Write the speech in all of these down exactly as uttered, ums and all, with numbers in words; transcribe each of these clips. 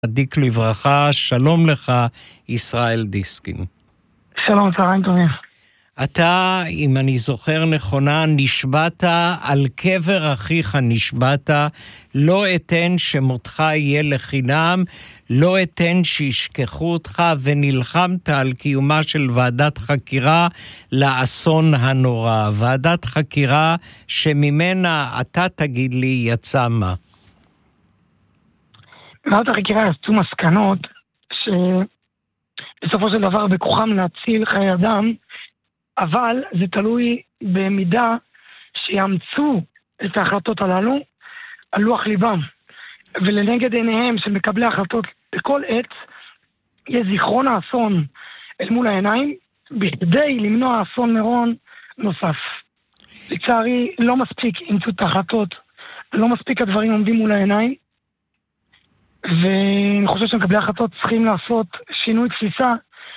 צדיק לברכה, שלום לך, ישראל דיסקין. שלום, צהריים טובים. אתה, אם אני זוכר נכונה, נשבעת על קבר אחיך, נשבעת, לא אתן שמותך יהיה לחינם, לא אתן שישכחו אותך, ונלחמת על קיומה של ועדת חקירה לאסון הנורא. ועדת חקירה שממנה אתה תגיד לי יצא מה? ועדת החקירה יצאו מסקנות שבסופו של דבר בכוחם להציל חיי אדם, אבל זה תלוי במידה שיאמצו את ההחלטות הללו על לוח ליבם, ולנגד עיניהם של מקבלי ההחלטות בכל עת יהיה זיכרון האסון אל מול העיניים בכדי למנוע אסון מירון נוסף. לצערי לא מספיק אימצו את ההחלטות, לא מספיק הדברים עומדים מול העיניים, ואני חושב שמקבלי ההחלטות צריכים לעשות שינוי תפיסה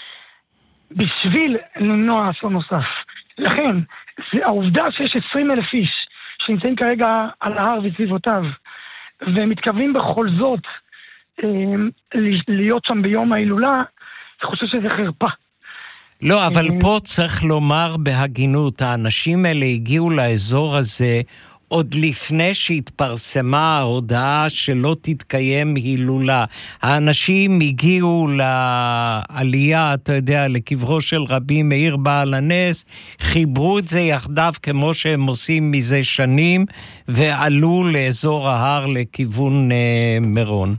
בשביל למנוע אסון נוסף. לכן, העובדה שיש עשרים אלף איש שנמצאים כרגע על ההר וסביבותיו, ומתכוונים בכל זאת אה, להיות שם ביום ההילולה, אני חושב שזה חרפה. לא, אבל פה צריך לומר בהגינות, האנשים האלה הגיעו לאזור הזה עוד לפני שהתפרסמה ההודעה שלא תתקיים הילולה. האנשים הגיעו לעלייה, אתה יודע, לקברו של רבי מאיר בעל הנס, חיברו את זה יחדיו כמו שהם עושים מזה שנים, ועלו לאזור ההר לכיוון אה, מירון.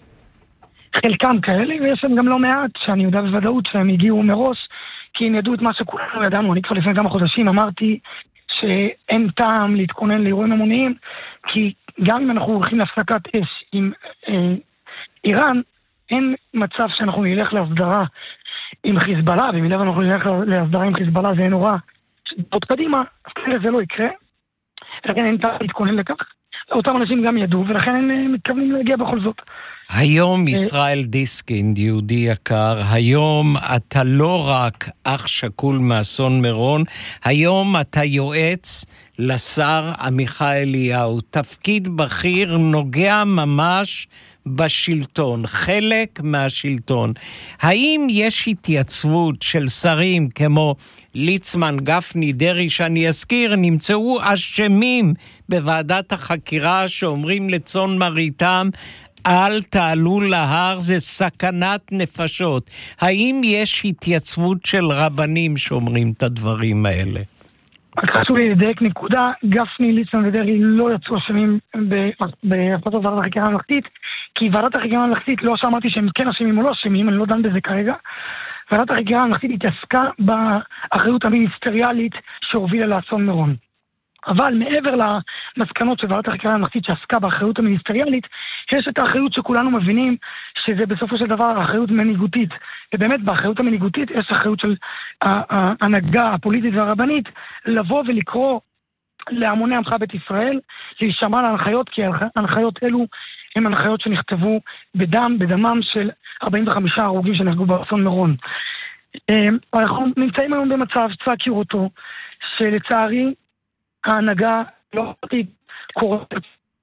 חלקם כאלה, ויש להם גם לא מעט, שאני יודע בוודאות שהם הגיעו מראש, כי הם ידעו את מה שכולנו ידענו. אני כבר לפני כמה חודשים אמרתי, שאין טעם להתכונן לאירועים המוניים, כי גם אם אנחנו הולכים להפסקת אש עם אה, איראן, אין מצב שאנחנו נלך להסדרה עם חיזבאללה, במידה ואנחנו נלך להסדרה עם חיזבאללה זה נורא. עוד קדימה, אז כנראה זה לא יקרה, לכן אין טעם להתכונן לכך. אותם אנשים גם ידעו, ולכן הם מתכוונים להגיע בכל זאת. היום ישראל דיסקין, יהודי יקר, היום אתה לא רק אח שקול מאסון מירון, היום אתה יועץ לשר עמיחי אליהו, תפקיד בכיר נוגע ממש בשלטון, חלק מהשלטון. האם יש התייצבות של שרים כמו ליצמן, גפני, דרי, שאני אזכיר, נמצאו אשמים בוועדת החקירה שאומרים לצאן מרעיתם, אל תעלו להר, זה סכנת נפשות. האם יש התייצבות של רבנים שאומרים את הדברים האלה? חשוב לי לדייק נקודה, גפני, ליצמן ודרי לא יצאו אשמים בהחלטות ועדת החקירה הממלכתית, כי ועדת החקירה הממלכתית, לא שאמרתי שהם כן אשמים או לא אשמים, אני לא דן בזה כרגע, ועדת החקירה הממלכתית התעסקה באחריות המיניסטריאלית שהובילה לאסון מירון. אבל מעבר למסקנות של ועדת החקירה הממלכתית שעסקה באחריות המיניסטריאלית, יש את האחריות שכולנו מבינים שזה בסופו של דבר האחריות מנהיגותית. ובאמת באחריות המנהיגותית יש אחריות של ההנהגה הפוליטית והרבנית לבוא ולקרוא להמוני עמך בית ישראל, להישמע להנחיות, כי ההנחיות אלו הן הנחיות שנכתבו בדם, בדמם של ארבעים וחמישה הרוגים שנהרגו באסון מירון. אנחנו נמצאים היום במצב, צריך להכיר אותו, שלצערי ההנהגה לא קוראת,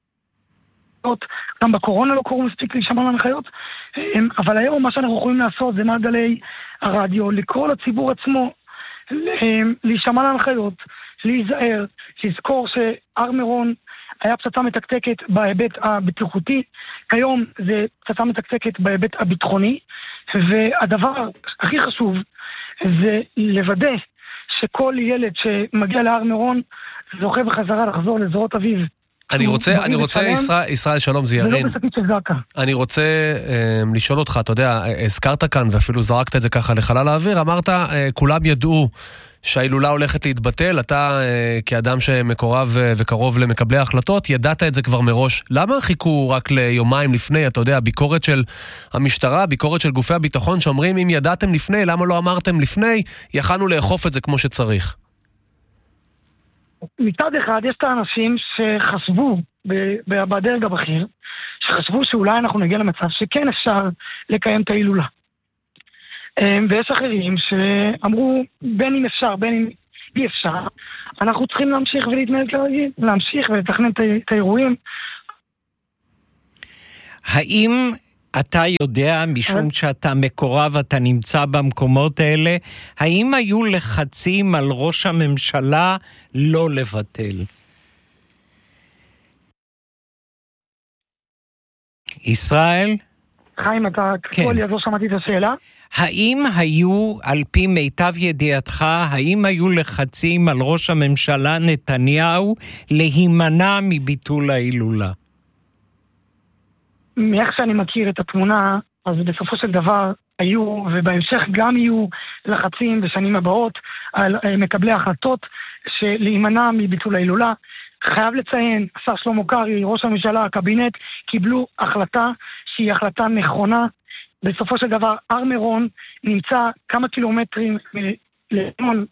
גם בקורונה לא קוראו מספיק להישמע להנחיות, אבל היום מה שאנחנו יכולים לעשות זה מעגלי הרדיו, לקרוא לציבור עצמו להישמע להנחיות, להיזהר, לזכור שהר מירון היה פצצה מתקתקת בהיבט הבטיחותי, כיום זה פצצה מתקתקת בהיבט הביטחוני, והדבר הכי חשוב זה לוודא שכל ילד שמגיע להר מירון זוכה בחזרה לחזור לזרועות אביו. אני רוצה, אני רוצה, ישראל, ישראל שלום זיארין. ולא בשקית של זקה. אני רוצה אה, לשאול אותך, אתה יודע, הזכרת כאן ואפילו זרקת את זה ככה לחלל האוויר, אמרת, אה, כולם ידעו שההילולה הולכת להתבטל, אתה אה, כאדם שמקורב אה, וקרוב למקבלי ההחלטות, ידעת את זה כבר מראש. למה חיכו רק ליומיים לפני, אתה יודע, ביקורת של המשטרה, ביקורת של גופי הביטחון, שאומרים, אם ידעתם לפני, למה לא אמרתם לפני, יכלנו לאכוף את זה כמו שצריך. מצד אחד יש את האנשים שחשבו בדרג הבכיר, שחשבו שאולי אנחנו נגיע למצב שכן אפשר לקיים את ההילולה. ויש אחרים שאמרו בין אם אפשר, בין אם אי אפשר, אנחנו צריכים להמשיך ולהתנהל כרגיל, להמשיך ולתכנן את האירועים. האם אתה יודע, משום שאתה מקורב, אתה נמצא במקומות האלה, האם היו לחצים על ראש הממשלה לא לבטל? ישראל? חיים, אתה כל ידו שמעתי את השאלה? האם היו, על פי מיטב ידיעתך, האם היו לחצים על ראש הממשלה נתניהו להימנע מביטול ההילולה? מאיך שאני מכיר את התמונה, אז בסופו של דבר היו, ובהמשך גם יהיו לחצים בשנים הבאות על מקבלי החלטות שלהימנע מביטול ההילולה. חייב לציין, השר שלמה קרעי, ראש הממשלה, הקבינט, קיבלו החלטה שהיא החלטה נכונה. בסופו של דבר, הר מירון נמצא כמה קילומטרים מלמון.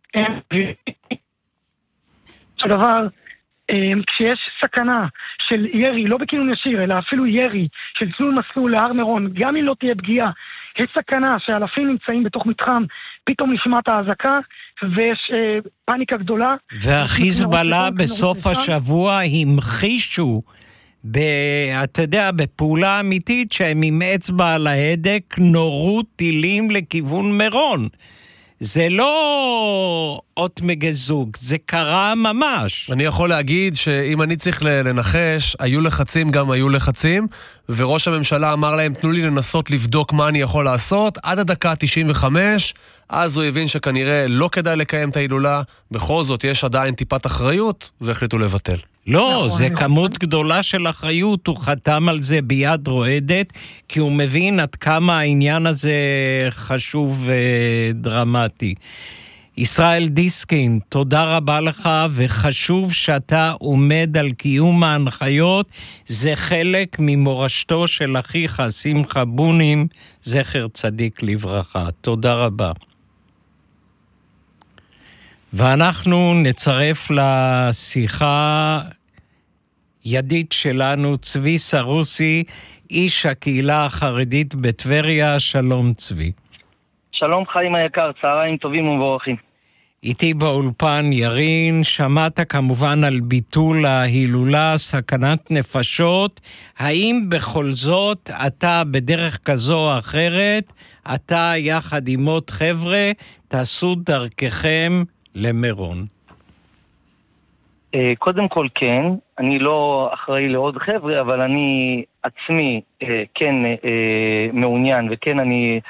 של דבר, כשיש סכנה של ירי, לא בכינון ישיר, אלא אפילו ירי של צלול מסלול להר מירון, גם אם לא תהיה פגיעה, יש סכנה שאלפים נמצאים בתוך מתחם, פתאום נשמעת האזעקה, ויש אה, פאניקה גדולה. והחיזבאללה בסוף השבוע המחישו, ב, אתה יודע, בפעולה אמיתית, שהם עם אצבע על ההדק נורו טילים לכיוון מירון. זה לא אות מגזוג, זה קרה ממש. אני יכול להגיד שאם אני צריך לנחש, היו לחצים גם היו לחצים, וראש הממשלה אמר להם, תנו לי לנסות לבדוק מה אני יכול לעשות, עד הדקה תשעים וחמש, אז הוא הבין שכנראה לא כדאי לקיים את ההילולה, בכל זאת יש עדיין טיפת אחריות, והחליטו לבטל. לא, זה כמות גדולה של אחריות, הוא חתם על זה ביד רועדת, כי הוא מבין עד כמה העניין הזה חשוב ודרמטי. ישראל דיסקין, תודה רבה לך, וחשוב שאתה עומד על קיום ההנחיות, זה חלק ממורשתו של אחיך שמחה בונים, זכר צדיק לברכה. תודה רבה. ואנחנו נצרף לשיחה ידיד שלנו, צבי סרוסי, איש הקהילה החרדית בטבריה. שלום צבי. שלום חיים היקר, צהריים טובים ומבורכים. איתי באולפן ירין, שמעת כמובן על ביטול ההילולה, סכנת נפשות. האם בכל זאת אתה בדרך כזו או אחרת, אתה יחד עם עוד חבר'ה, תעשו דרככם למירון? קודם כל כן, אני לא אחראי לעוד חבר'ה, אבל אני עצמי כן מעוניין, וכן אני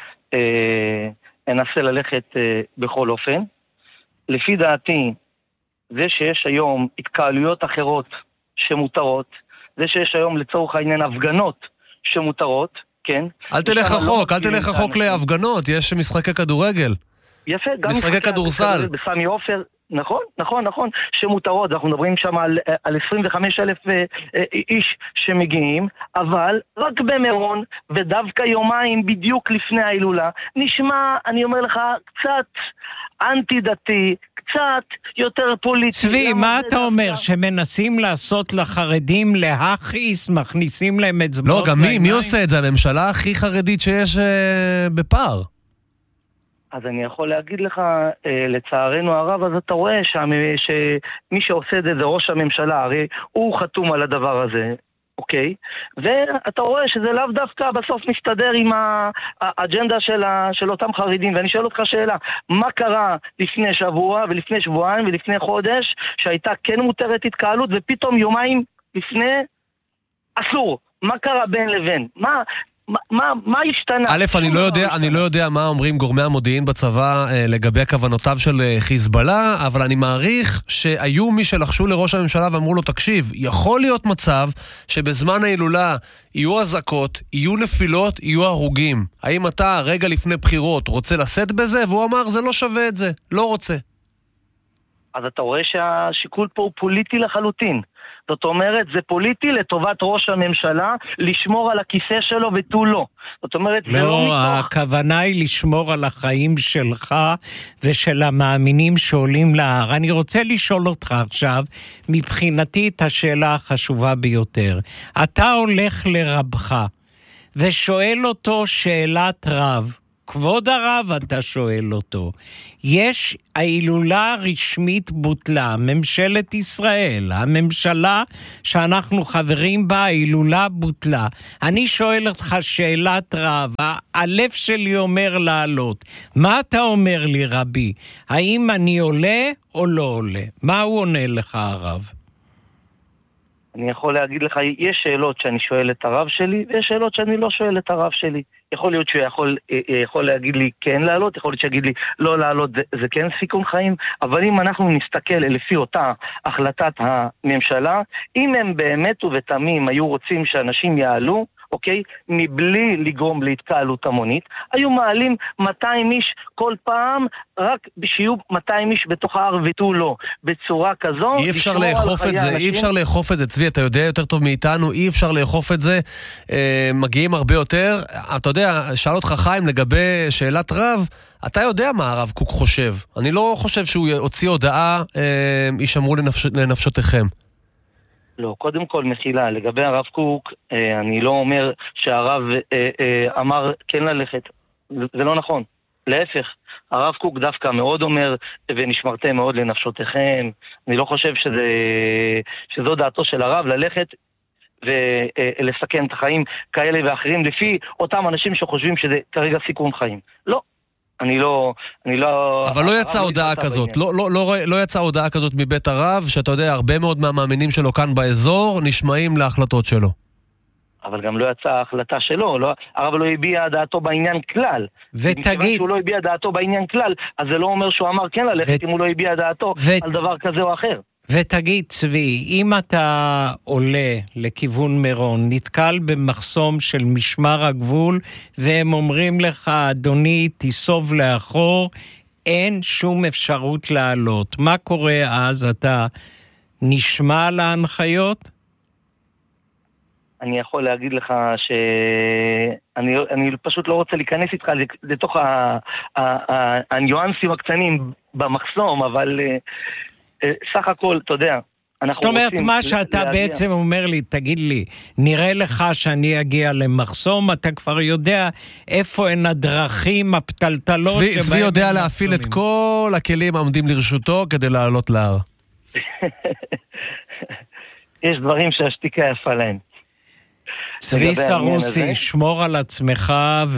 אנסה ללכת בכל אופן. לפי דעתי, זה שיש היום התקהלויות אחרות שמותרות, זה שיש היום לצורך העניין הפגנות שמותרות, כן? אל תלך רחוק, אל תלך רחוק להפגנות, יש משחקי כדורגל. יפה, גם משחקי כדורסל. בסמי עופר, נכון, נכון, נכון, שמותרות, אנחנו מדברים שם על, על עשרים וחמישה אלף איש שמגיעים, אבל רק במירון, ודווקא יומיים בדיוק לפני ההילולה, נשמע, אני אומר לך, קצת אנטי דתי, קצת יותר פוליטי. צבי, מה אתה אומר? שמנסים לעשות לחרדים להכעיס, מכניסים להם אצבעות לעיניים? לא, גם מי, מי עושה את זה? הממשלה הכי חרדית שיש אה, בפער. אז אני יכול להגיד לך, אה, לצערנו הרב, אז אתה רואה שמי, שמי שעושה את זה זה ראש הממשלה, הרי הוא חתום על הדבר הזה, אוקיי? ואתה רואה שזה לאו דווקא בסוף מסתדר עם האג'נדה של, ה, של אותם חרדים, ואני שואל אותך שאלה, מה קרה לפני שבוע ולפני שבועיים ולפני חודש, שהייתה כן מותרת התקהלות, ופתאום יומיים לפני אסור? מה קרה בין לבין? מה... מה, מה, מה השתנה? א', אני לא יודע, אני לא יודע מה אומרים גורמי המודיעין בצבא אה, לגבי כוונותיו של אה, חיזבאללה, אבל אני מעריך שהיו מי שלחשו לראש הממשלה ואמרו לו, תקשיב, יכול להיות מצב שבזמן ההילולה יהיו אזעקות, יהיו נפילות, יהיו הרוגים. האם אתה רגע לפני בחירות רוצה לשאת בזה? והוא אמר, זה לא שווה את זה, לא רוצה. אז אתה רואה שהשיקול פה הוא פוליטי לחלוטין. זאת אומרת, זה פוליטי לטובת ראש הממשלה לשמור על הכיסא שלו ותו לא. זאת אומרת, לא, זה לא מתוך... הכוונה היא לשמור על החיים שלך ושל המאמינים שעולים להר. אני רוצה לשאול אותך עכשיו, מבחינתי את השאלה החשובה ביותר. אתה הולך לרבך ושואל אותו שאלת רב, כבוד הרב, אתה שואל אותו, יש, ההילולה רשמית בוטלה, ממשלת ישראל, הממשלה שאנחנו חברים בה, ההילולה בוטלה. אני שואל אותך שאלת רב, הלב שלי אומר לעלות. מה אתה אומר לי, רבי? האם אני עולה או לא עולה? מה הוא עונה לך, הרב? אני יכול להגיד לך, יש שאלות שאני שואל את הרב שלי, ויש שאלות שאני לא שואל את הרב שלי. יכול להיות שהוא יכול, יכול להגיד לי כן לעלות, יכול להיות שיגיד לי לא לעלות, זה, זה כן סיכון חיים, אבל אם אנחנו נסתכל לפי אותה החלטת הממשלה, אם הם באמת ובתמים היו רוצים שאנשים יעלו, אוקיי? מבלי לגרום להתקהלות המונית, היו מעלים מאתיים איש כל פעם, רק שיהיו מאתיים איש בתוך ההר ותו לא, בצורה כזו. אי אפשר לאכוף את זה, אי אפשר לאכוף את זה, צבי, אתה יודע יותר טוב מאיתנו, אי אפשר לאכוף את זה, אה, מגיעים הרבה יותר, אתה יודע, שאל אותך חיים לגבי שאלת רב, אתה יודע מה הרב קוק חושב, אני לא חושב שהוא הוציא הודעה, אה, ישמרו לנפש, לנפשותיכם. לא, קודם כל מחילה, לגבי הרב קוק, אה, אני לא אומר שהרב אה, אה, אמר כן ללכת, זה, זה לא נכון, להפך, הרב קוק דווקא מאוד אומר, ונשמרתם מאוד לנפשותיכם, אני לא חושב שזה, שזו דעתו של הרב, ללכת ולסכן את החיים כאלה ואחרים, לפי אותם אנשים שחושבים שזה כרגע סיכון חיים. לא. אני לא, אני לא... אבל לא יצאה הודעה כזאת, לא, לא, לא, לא יצאה הודעה כזאת מבית הרב, שאתה יודע, הרבה מאוד מהמאמינים שלו כאן באזור נשמעים להחלטות שלו. אבל גם לא יצאה ההחלטה שלו, לא, הרב לא הביע דעתו בעניין כלל. ותגיד... אם הוא לא הביע דעתו בעניין כלל, אז זה לא אומר שהוא אמר כן ללכת, ו... אם הוא לא הביע דעתו ו... על דבר כזה או אחר. ותגיד צבי, אם אתה עולה לכיוון מירון, נתקל במחסום של משמר הגבול, והם אומרים לך, אדוני, תיסוב לאחור, אין שום אפשרות לעלות. מה קורה אז? אתה נשמע להנחיות? אני יכול להגיד לך שאני אני פשוט לא רוצה להיכנס איתך לתוך הניואנסים הקטנים במחסום, אבל... סך הכל, אתה יודע, זאת אומרת, מה שאתה להגיע. בעצם אומר לי, תגיד לי, נראה לך שאני אגיע למחסום, אתה כבר יודע איפה הן הדרכים, הפתלתלות שבהם... צבי, צבי יודע להפעיל את כל הכלים העומדים לרשותו כדי לעלות להר. יש דברים שהשתיקה יפה להם. צבי סרוסי, שמור על עצמך,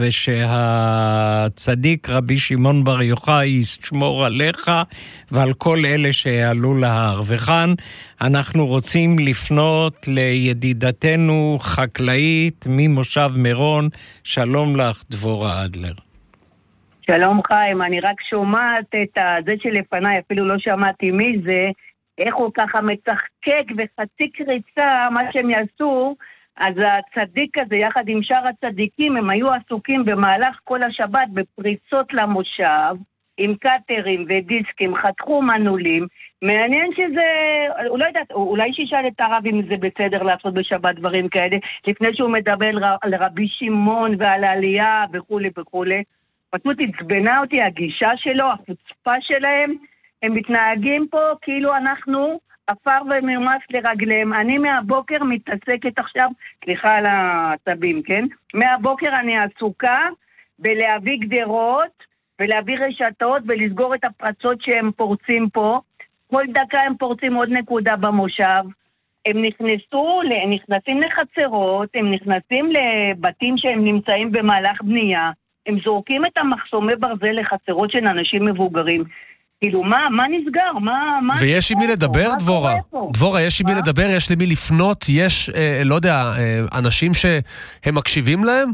ושהצדיק רבי שמעון בר יוחאי ישמור עליך ועל כל אלה שיעלו להר. וכאן אנחנו רוצים לפנות לידידתנו חקלאית ממושב מירון. שלום לך, דבורה אדלר. שלום חיים, אני רק שומעת את זה שלפניי, אפילו לא שמעתי מי זה, איך הוא ככה מצחקק וחצי קריצה, מה שהם יעשו. אז הצדיק הזה, יחד עם שאר הצדיקים, הם היו עסוקים במהלך כל השבת בפריצות למושב, עם קטרים ודיסקים, חתכו מנעולים. מעניין שזה, הוא לא יודעת, אולי שישאל את הרב אם זה בסדר לעשות בשבת דברים כאלה, לפני שהוא מדבר על רבי שמעון ועל העלייה וכו' וכו'. פשוט הצבנה אותי הגישה שלו, החוצפה שלהם, הם מתנהגים פה כאילו אנחנו... אפר ומרמס לרגליהם. אני מהבוקר מתעסקת עכשיו, סליחה על העצבים, כן? מהבוקר אני עסוקה בלהביא גדרות ולהביא רשתות ולסגור את הפרצות שהם פורצים פה. כל דקה הם פורצים עוד נקודה במושב. הם נכנסו, הם נכנסים לחצרות, הם נכנסים לבתים שהם נמצאים במהלך בנייה. הם זורקים את המחסומי ברזל לחצרות של אנשים מבוגרים. כאילו, מה, מה נסגר? מה, מה ויש עם מי לדבר, דבורה? דבורה, יש עם מי לדבר? יש למי לפנות? יש, אה, לא יודע, אה, אנשים שהם מקשיבים להם?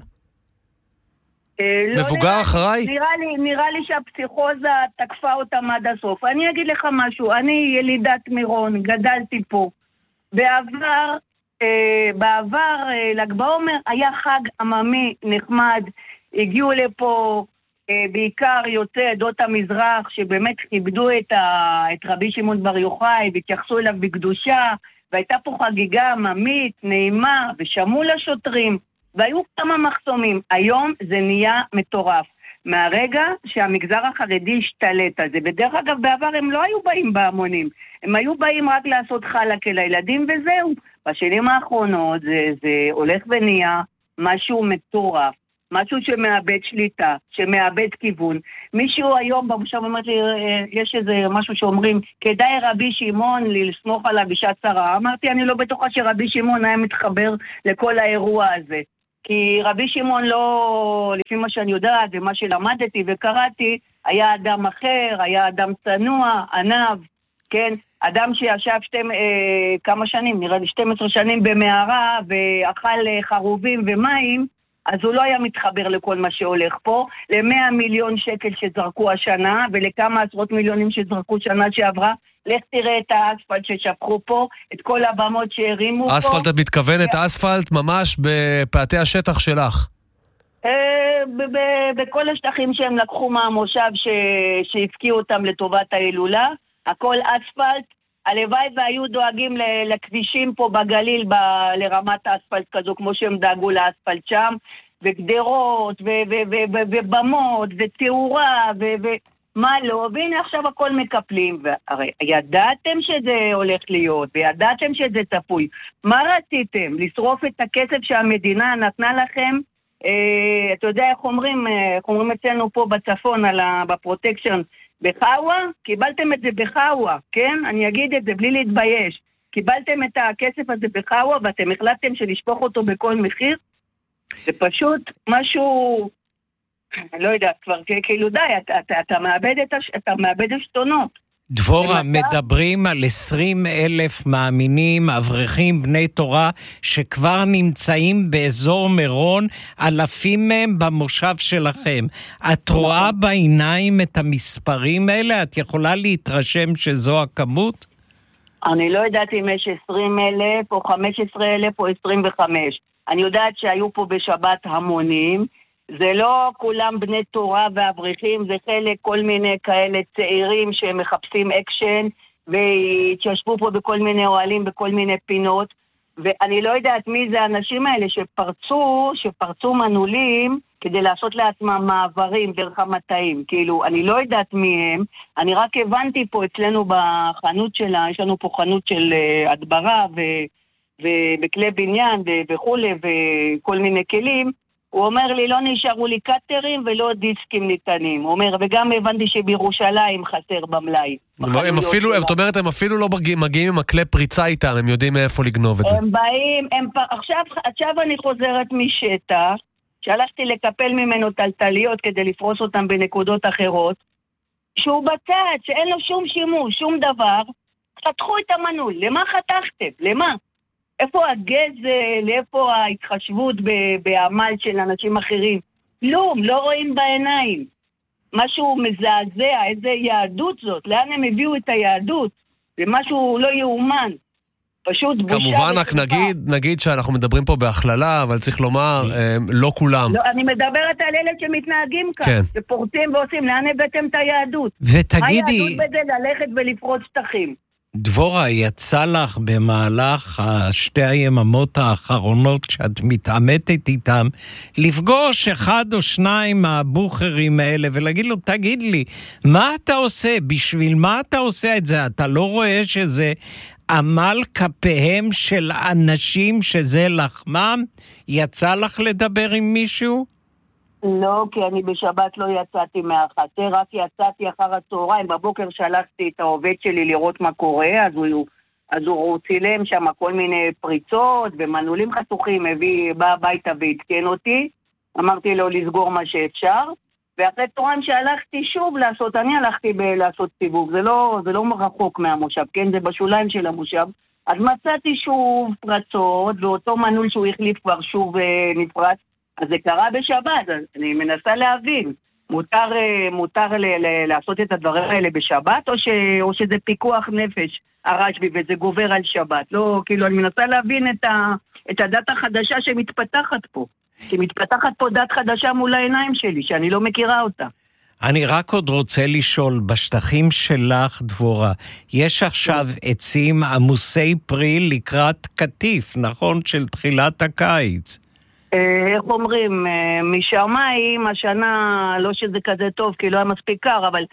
אה, לא מבוגר נראה, אחריי? נראה לי, נראה לי שהפסיכוזה תקפה אותם עד הסוף. אני אגיד לך משהו, אני ילידת מירון, גדלתי פה. בעבר, אה, בעבר, אה, ל"ג בעומר, היה חג עממי נחמד, הגיעו לפה... בעיקר יוצאי עדות המזרח שבאמת כיבדו את, ה... את רבי שמעון בר יוחאי והתייחסו אליו בקדושה, והייתה פה חגיגה עממית, נעימה, ושמעו לשוטרים, והיו כמה מחסומים. היום זה נהיה מטורף. מהרגע שהמגזר החרדי השתלט על זה, בדרך אגב בעבר הם לא היו באים בהמונים, הם היו באים רק לעשות חלק אל הילדים וזהו. בשנים האחרונות זה, זה הולך ונהיה משהו מטורף. משהו שמאבד שליטה, שמאבד כיוון. מישהו היום במושב אומרת לי, יש איזה משהו שאומרים, כדאי רבי שמעון לסמוך עליו בשעת צרה. אמרתי, אני לא בטוחה שרבי שמעון היה מתחבר לכל האירוע הזה. כי רבי שמעון לא, לפי מה שאני יודעת ומה שלמדתי וקראתי, היה אדם אחר, היה אדם צנוע, ענב, כן? אדם שישב שתי, אה, כמה שנים, נראה לי שתים עשרה שנים במערה ואכל חרובים ומים, אז הוא לא היה מתחבר לכל מה שהולך פה, ל-מאה מיליון שקל שזרקו השנה, ולכמה עשרות מיליונים שזרקו שנה שעברה. לך תראה את האספלט ששפכו פה, את כל הבמות שהרימו פה. אספלט, את מתכוונת אספלט ממש בפאתי השטח שלך? בכל השטחים שהם לקחו מהמושב שהפקיעו אותם לטובת ההילולה, הכל אספלט. הלוואי והיו דואגים לכבישים פה בגליל לרמת האספלט כזו, כמו שהם דאגו לאספלט שם, וגדרות, ובמות, ותאורה, ומה לא, והנה עכשיו הכל מקפלים, והרי ידעתם שזה הולך להיות, וידעתם שזה צפוי. מה רציתם? לשרוף את הכסף שהמדינה נתנה לכם? אה, אתה יודע איך אומרים, איך אומרים אצלנו פה בצפון, על ה, בפרוטקשן, בחאווה? קיבלתם את זה בחאווה, כן? אני אגיד את זה בלי להתבייש. קיבלתם את הכסף הזה בחאווה, ואתם החלטתם שלשפוך אותו בכל מחיר? זה פשוט משהו, לא יודעת, כבר כאילו די, אתה, אתה, אתה מאבד את, אתה מאבד השתונות. דבורה, מדברים על עשרים אלף מאמינים, אברכים, בני תורה, שכבר נמצאים באזור מירון, אלפים מהם במושב שלכם. את רואה בעיניים את המספרים האלה? את יכולה להתרשם שזו הכמות? אני לא יודעת אם יש עשרים אלף או חמישה עשר אלף או עשרים וחמש. אני יודעת שהיו פה בשבת המונים, זה לא כולם בני תורה ואברכים, זה חלק כל מיני כאלה צעירים שמחפשים אקשן, והתיישבו פה בכל מיני אוהלים, בכל מיני פינות, ואני לא יודעת מי זה האנשים האלה שפרצו, שפרצו מנעולים, כדי לעשות לעצמם מעברים דרך המטעים. כאילו, אני לא יודעת מי הם, אני רק הבנתי פה אצלנו בחנות שלה, יש לנו פה חנות של uh, הדברה ו- ובכלי בניין וכו' וכל מיני כלים, הוא אומר לי, לא נשארו לי קטרים ולא דיסקים ניתנים. הוא אומר, וגם הבנתי שבירושלים חסר במלאי. הם אפילו, זאת אומרת, הם אפילו לא מגיעים עם הכלי פריצה איתם, הם יודעים איפה לגנוב את זה. הם באים, הם, עכשיו, עכשיו אני חוזרת משטח, שהלכתי לקפל ממנו טלטליות כדי לפרוס אותם בנקודות אחרות, שהוא בצד, שאין לו שום שימוש, שום דבר, חתכו את המנעול. למה חתכתם? למה? איפה הגזל, איפה ההתחשבות בעמל של אנשים אחרים? כלום, לא רואים בעיניים. משהו מזעזע, איזה יהדות זאת? לאן הם הביאו את היהדות? זה משהו לא יאומן. פשוט בושה. כמובן, רק נגיד, נגיד שאנחנו מדברים פה בהכללה, אבל צריך לומר, לא כולם. לא, אני מדברת על אלה שמתנהגים כאן, כן. שפורצים ועושים, לאן הבאתם את היהדות? ותגידי... מה יהדות בזה ללכת ולפרוץ שטחים? דבורה, יצא לך במהלך השתי היממות האחרונות שאת מתעמתת איתם, לפגוש אחד או שניים מהבוחרים האלה ולהגיד לו, תגיד לי, מה אתה עושה? בשביל מה אתה עושה את זה? אתה לא רואה שזה עמל כפיהם של אנשים שזה לחמם? יצא לך לדבר עם מישהו? לא, כי אני בשבת לא יצאתי מהחצר, רק יצאתי אחר הצהריים. בבוקר שלחתי את העובד שלי לראות מה קורה, אז הוא, אז הוא צילם שם כל מיני פריצות ומנעולים חתוכים, הביא, בא הביתה והתקן אותי, אמרתי לו לסגור מה שאפשר, ואחרי צהריים שהלכתי שוב לעשות, אני הלכתי ב- לעשות סיבוב, זה לא, זה לא רחוק מהמושב, כן, זה בשוליים של המושב, אז מצאתי שוב פרצות, ואותו מנעול שהוא החליף כבר שוב אה, נפרץ, אז זה קרה בשבת, אז אני מנסה להבין, מותר, מותר ל- ל- לעשות את הדברים האלה בשבת, או, ש- או שזה פיקוח נפש הרשב"י, וזה גובר על שבת. לא, כאילו, אני מנסה להבין את, ה- את הדת החדשה שמתפתחת פה. כי מתפתחת פה דת חדשה מול העיניים שלי, שאני לא מכירה אותה. אני רק עוד רוצה לשאול, בשטחים שלך, דבורה, יש עכשיו עצים עמוסי פרי לקראת קטיף, נכון? של תחילת הקיץ. איך אומרים, משמיים, השנה, לא שזה כזה טוב, כי לא היה מספיק קר, אבל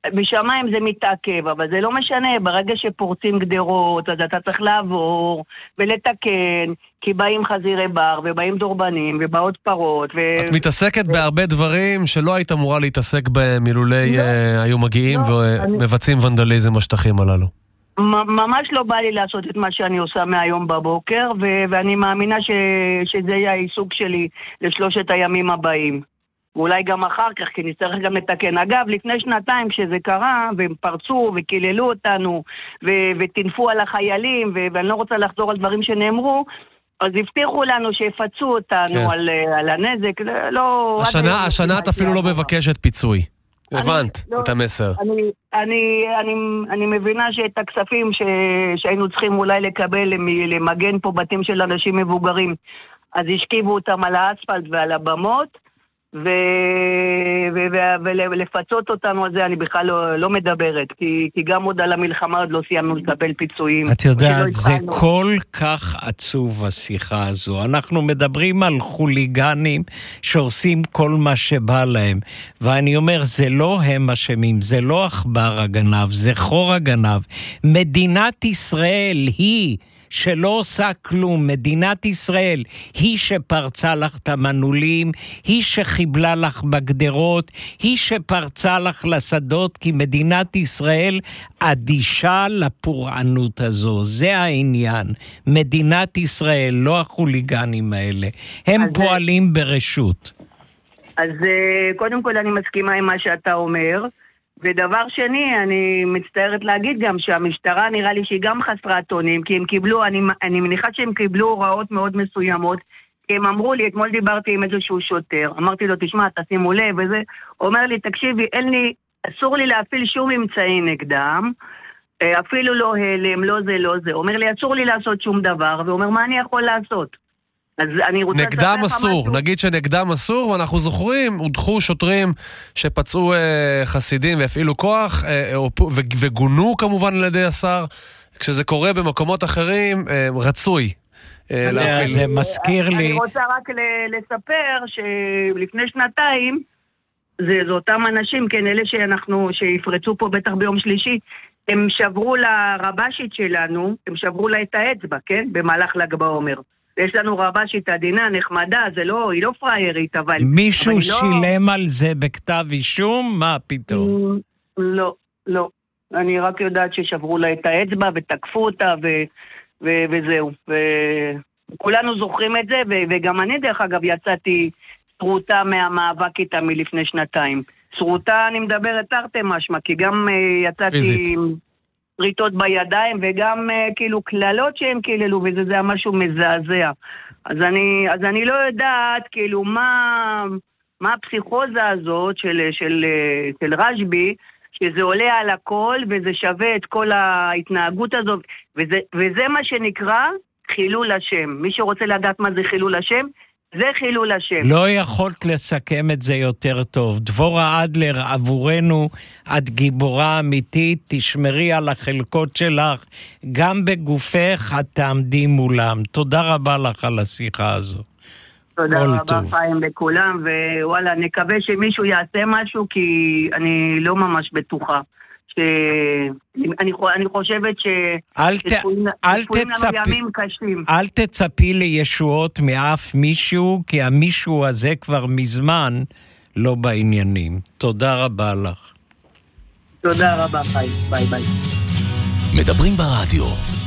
בשמיים זה מתעכב, אבל זה לא משנה, ברגע שפורצים גדרות, אז אתה צריך לעבור ולתקן, כי באים חזירי בר, ובאים דורבנים, ובאות פרות. ו... את מתעסקת ו... בהרבה דברים שלא היית אמורה להתעסק בהם, אילולי לא, uh, היו מגיעים לא, ומבצעים אני... ונדליזם בשטחים הללו. ממש לא בא לי לעשות את מה שאני עושה מהיום בבוקר, ו- ואני מאמינה ש- שזה יהיה העיסוק שלי לשלושת הימים הבאים. ואולי גם אחר כך, כי נצטרך גם לתקן. אגב, לפני שנתיים כשזה קרה, והם פרצו וקיללו אותנו, ו- וטינפו על החיילים, ו- ואני לא רוצה לחזור על דברים שנאמרו, אז הבטיחו לנו שיפצו אותנו כן. על, על הנזק. לא, השנה, השנה את אפילו לא מבקשת פיצוי. הבנת לא, את המסר. אני, אני, אני, אני מבינה שאת הכספים ש, שהיינו צריכים אולי לקבל למגן פה בתים של אנשים מבוגרים, אז השכיבו אותם על האספלט ועל הבמות, ו, ו, ו, ולפצות אותנו על זה אני בכלל לא, לא מדברת, כי, כי גם עוד על המלחמה עוד לא סיימנו לקבל פיצויים. את יודעת, זה כל כך עצוב השיחה הזו. אנחנו מדברים על חוליגנים שעושים כל מה שבא להם, ואני אומר, זה לא הם אשמים, זה לא עכבר הגנב, זה חור הגנב. מדינת ישראל היא שלא עושה כלום. מדינת ישראל היא שפרצה לך את המנעולים, היא שחיבלה לך בגדרות, היא שפרצה לך לשדות, כי מדינת ישראל אדישה לפורענות הזו. זה העניין. מדינת ישראל, לא החוליגנים האלה. הם פועלים ברשות. אז קודם כל אני מסכימה עם מה שאתה אומר. ודבר שני, אני מצטערת להגיד גם שהמשטרה נראה לי שהיא גם חסרת אונים, כי הם קיבלו, אני, אני מניחה שהם קיבלו הוראות מאוד מסוימות, כי הם אמרו לי, אתמול דיברתי עם איזשהו שוטר, אמרתי לו, תשמע, תשימו לב, וזה, אומר לי, תקשיבי, אין לי, אסור לי להפעיל שום אמצעי נגדם, אפילו לא הלם, לא זה, לא זה, אומר לי, אסור לי לעשות שום דבר, ואומר, מה אני יכול לעשות? נגדם אסור, נגיד שנגדם אסור, ואנחנו זוכרים, הודחו שוטרים שפצעו אה, חסידים והפעילו כוח, אה, וגונו כמובן על ידי השר. כשזה קורה במקומות אחרים, אה, רצוי. אה, להפעיל. זה מזכיר לי... אני רוצה רק לספר שלפני שנתיים, זה, זה אותם אנשים, כן, אלה שאנחנו, שיפרצו פה בטח ביום שלישי, הם שברו לרבשית שלנו, הם שברו לה את האצבע, כן, במהלך ל"ג בעומר. יש לנו רבשית עדינה, נחמדה, זה לא, היא לא פריירית, אבל... מישהו אבל שילם לא... על זה בכתב אישום? מה פתאום? לא, לא. אני רק יודעת ששברו לה את האצבע ותקפו אותה ו... ו... וזהו. וכולנו זוכרים את זה, ו... וגם אני דרך אגב יצאתי שרוטה מהמאבק איתה מלפני שנתיים. שרוטה אני מדברת תרתי משמע, כי גם uh, יצאתי... פיזית. פריטות בידיים, וגם uh, כאילו כללות שהם קיללו, וזה זה משהו מזעזע. אז אני, אז אני לא יודעת כאילו מה, מה הפסיכוזה הזאת של, של, של רשבי, שזה עולה על הכל, וזה שווה את כל ההתנהגות הזאת, וזה, וזה מה שנקרא חילול השם. מי שרוצה לדעת מה זה חילול השם, זה חילול השם. לא יכולת לסכם את זה יותר טוב. דבורה אדלר, עבורנו את גיבורה אמיתית, תשמרי על החלקות שלך, גם בגופך את תעמדי מולם. תודה רבה לך על השיחה הזו. תודה רבה חיים לכולם, ווואלה, נקווה שמישהו יעשה משהו, כי אני לא ממש בטוחה. אני, אני חושבת ש... אל, ת, אל, תצפי, אל תצפי לישועות מאף מישהו, כי המישהו הזה כבר מזמן לא בעניינים. תודה רבה לך. תודה רבה, ביי, ביי, ביי. מדברים ברדיו.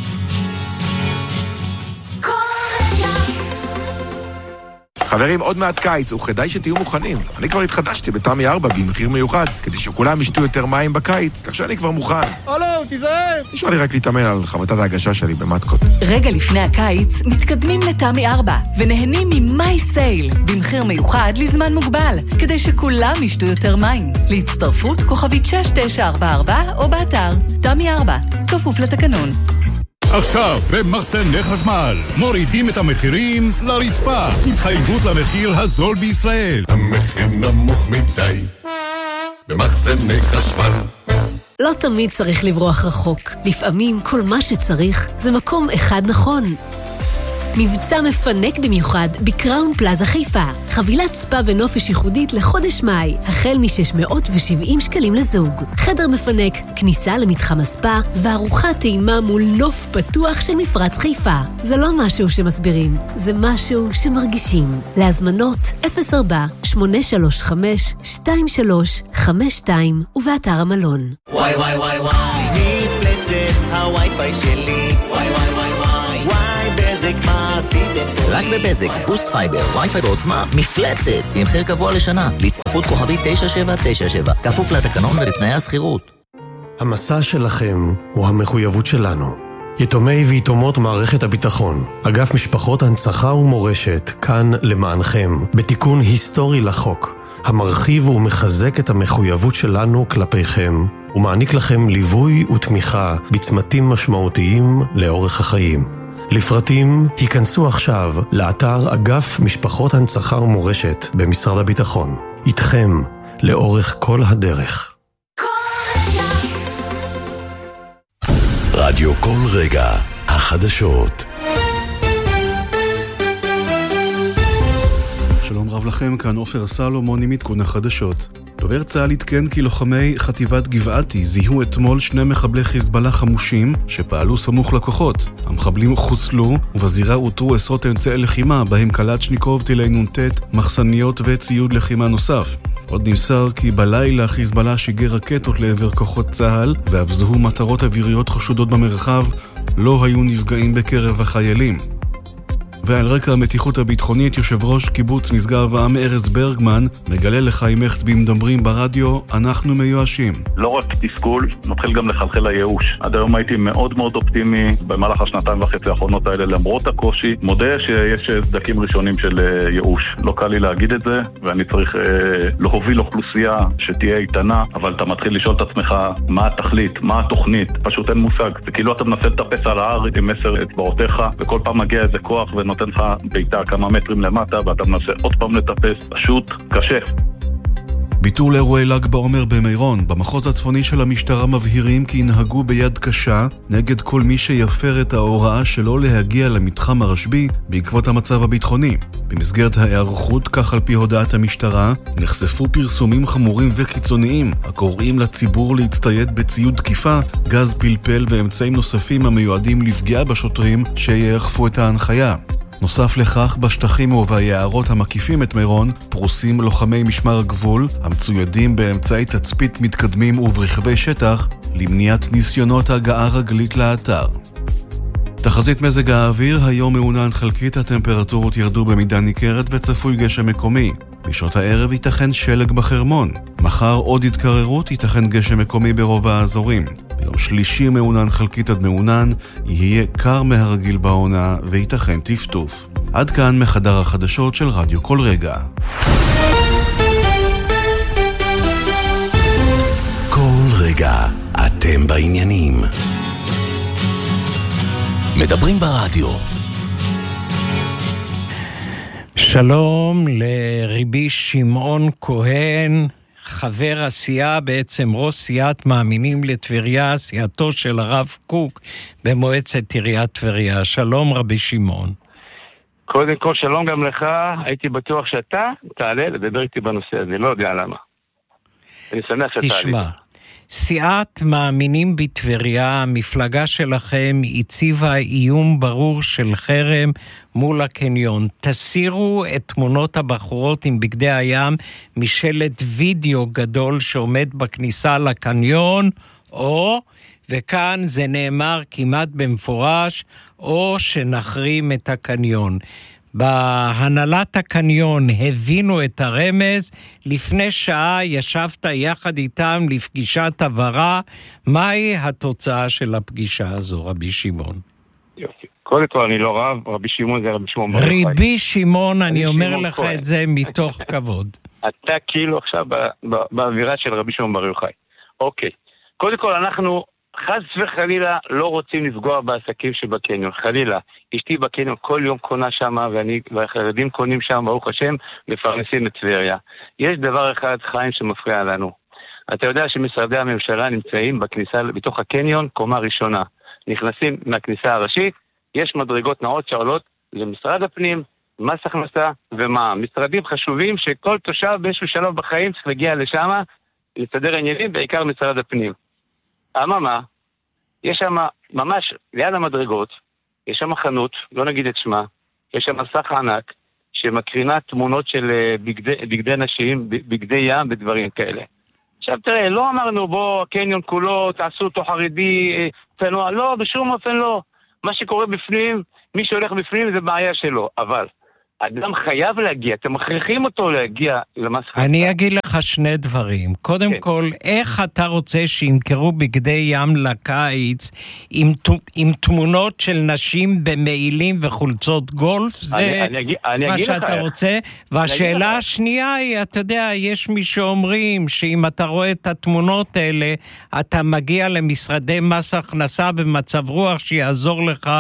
חברים, עוד מעט קיץ, וכדאי שתהיו מוכנים. אני כבר התחדשתי בתמי ארבע במחיר מיוחד, כדי שכולם ישתו יותר מים בקיץ, כך שאני כבר מוכן. אלון, תיזהר! נשאר לי רק להתאמן על חבטת ההגשה שלי במתקות. רגע לפני הקיץ, מתקדמים לתמי ארבע, ונהנים ממי סייל, במחיר מיוחד לזמן מוגבל, כדי שכולם ישתו יותר מים. להצטרפות כוכבית שש תשע ארבע ארבע, או באתר תמי ארבע, כפוף לתקנון. עכשיו, במחסני חשמל, מורידים את המחירים לרצפה. התחייבות למחיר הזול בישראל. המחיר נמוך מדי, במחסני חשמל. לא תמיד צריך לברוח רחוק. לפעמים כל מה שצריך זה מקום אחד נכון. מבצע מפנק במיוחד בקראון פלאזה חיפה. חבילת ספה ונופש ייחודית לחודש מאי, החל מ-שש מאות ושבעים שקלים לזוג. חדר מפנק, כניסה למתחם הספה, וארוחת טעימה מול נוף פתוח של מפרץ חיפה. זה לא משהו שמסבירים, זה משהו שמרגישים. להזמנות אפס ארבע שמונה שלוש חמש שתיים שלוש חמש שתיים ובאתר המלון. וואי וואי וואי וואי, מפלצת הווי-פיי שלי. וואי וואי וואי וואי, וואי בזק מה עשיתם פה? רק בבזק, בוסט פייבר, וי-פיי בעוצמה, מפלצת, עם מחיר קבוע לשנה, להצטרפות כוכבית תשע שבע תשע שבע, כפוף לתקנון ולתנאי השכירות. המסע שלכם הוא המחויבות שלנו. יתומי ויתומות מערכת הביטחון, אגף משפחות הנצחה ומורשת, כאן למענכם, בתיקון היסטורי לחוק, המרחיב ומחזק את המחויבות שלנו כלפיכם, ומעניק לכם ליווי ותמיכה בצמתים משמעותיים לאורך החיים. לפרטים, היכנסו עכשיו לאתר אגף משפחות הנצחה ומורשת במשרד הביטחון. איתכם, לאורך כל הדרך. רדיו כל רגע, החדשות. שלום רב לכם, כאן עופר סלומון עם עדכון החדשות. דובר צה"ל עדכן כי לוחמי חטיבת גבעתי זיהו אתמול שני מחבלי חיזבאללה חמושים שפעלו סמוך לכוחות. המחבלים חוסלו ובזירה אותרו עשרות אמצעי לחימה בהם קלצ'ניקוב, טילי נ"ט, מחסניות וציוד לחימה נוסף. עוד נמסר כי בלילה חיזבאללה שיגר רקטות לעבר כוחות צה"ל ואף זוהו מטרות אוויריות חשודות במרחב, לא היו נפגעים בקרב החיילים. ועל רקע המתיחות הביטחונית, יושב ראש קיבוץ משגב עם ארז ברגמן מגלה לחיים הכטבי מדברים ברדיו, אנחנו מיואשים. לא רק תסכול, מתחיל גם לחלחל הייאוש. עד היום הייתי מאוד מאוד אופטימי במהלך השנתיים וחצי האחרונות האלה, למרות הקושי. מודה שיש סדקים ראשונים של ייאוש. לא קל לי להגיד את זה, ואני צריך אה, להוביל אוכלוסייה שתהיה איתנה, אבל אתה מתחיל לשאול את עצמך מה התכלית, מה התוכנית. פשוט אין מושג. זה כאילו אתה מנסה לטפס על ההר עם עשר אצבעותיך, וכל פעם מגיע איזה כוח ונותן לך ביתה כמה מטרים למטה, ואתה מנסה עוד פעם לטפס, פשוט קשה. ביטול אירועי ל"ג בעומר במירון. במחוז הצפוני של המשטרה מבהירים כי ינהגו ביד קשה נגד כל מי שיפר את ההוראה שלא להגיע למתחם הרשב"י בעקבות המצב הביטחוני. במסגרת ההיערכות, כך על פי הודעת המשטרה, נחשפו פרסומים חמורים וקיצוניים הקוראים לציבור להצטייד בציוד תקיפה, גז פלפל ואמצעים נוספים המיועדים לפגיעה בשוטרים שיאכפו את ההנחיה. נוסף לכך, בשטחים וביערות המקיפים את מירון פרוסים לוחמי משמר הגבול המצוידים באמצעי תצפית מתקדמים וברכבי שטח למניעת ניסיונות הגעה רגלית לאתר. תחזית מזג האוויר, היום מעונן חלקית, הטמפרטורות ירדו במידה ניכרת וצפוי גשם מקומי. בשעות הערב ייתכן שלג בחרמון. מחר עוד התקררות, ייתכן גשם מקומי ברוב האזורים. ביום שלישי מעונן חלקית עד מעונן, יהיה קר מהרגיל בעונה וייתכן טפטוף. עד כאן מחדר החדשות של רדיו כל רגע. כל רגע אתם בעניינים. מדברים ברדיו. שלום לרבי שמעון כהן, חבר הסיעה, בעצם ראש סיעת מאמינים לטבריה, סיעתו של הרב קוק במועצת עיריית טבריה. שלום רבי שמעון. קודם כל שלום גם לך, הייתי בטוח שאתה תעלה לדבר איתי בנושא הזה, לא יודע למה. אני שמח שאתה עלי. תשמע, סיעת מאמינים בטבריה, המפלגה שלכם הציבה איום ברור של חרם מול הקניון. תסירו את תמונות הבחורות עם בגדי הים משלט וידאו גדול שעומד בכניסה לקניון, או, וכאן זה נאמר כמעט במפורש, או שנחרים את הקניון. בהנהלת הקניון הבינו את הרמז, לפני שעה ישבת יחד איתם לפגישת עברה. מהי התוצאה של הפגישה הזו, רבי שמעון? יופי. קודם כל אני לא רב, רבי שמעון זה רבי שמעון בר יוחאי. רבי שמעון, אני אומר לך את זה מתוך כבוד. אתה כאילו עכשיו באווירה של רבי שמעון בר יוחאי. אוקיי. קודם כל אנחנו חס וחלילה לא רוצים לפגוע בעסקים שבקניון, חלילה. אשתי בקניון כל יום קונה שם, ואני והחרדים קונים שם, ברוך השם, מפרנסים את טבריה. יש דבר אחד, חיים, שמפריע לנו. אתה יודע שמשרדי הממשלה נמצאים בכניסה, בתוך הקניון, קומה ראשונה. נכנסים מהכניסה הראשית, יש מדרגות נאות שעולות למשרד הפנים, מס הכנסה ומה. משרדים חשובים שכל תושב באיזשהו שלב בחיים צריך להגיע לשם, לסדר עניינים, בעיקר משרד הפנים. אממה, יש שם ממש ליד המדרגות, יש שם חנות, לא נגיד את שמה, יש שם מסך ענק, שמקרינה תמונות של בגדי, בגדי נשים, בגדי ים ודברים כאלה. עכשיו תראה, לא אמרנו בוא, הקניון כולו, תעשו אותו חרדי, תנוע, לא, בשום אופן לא. מה שקורה בפנים, מי שהולך בפנים זה בעיה שלו, אבל אדם חייב להגיע, אתם מכריחים אותו להגיע למס הכנסה. אני אגיד לך שני דברים. קודם כן. כל, איך אתה רוצה שימכרו בגדי ים לקיץ עם, עם תמונות של נשים במעילים וחולצות גולף? זה אני, אני אגיד, אני מה אגיד שאתה לך. רוצה. והשאלה השנייה היא, אתה יודע, יש מי שאומרים שאם אתה רואה את התמונות האלה, אתה מגיע למשרדי מס הכנסה במצב רוח שיעזור לך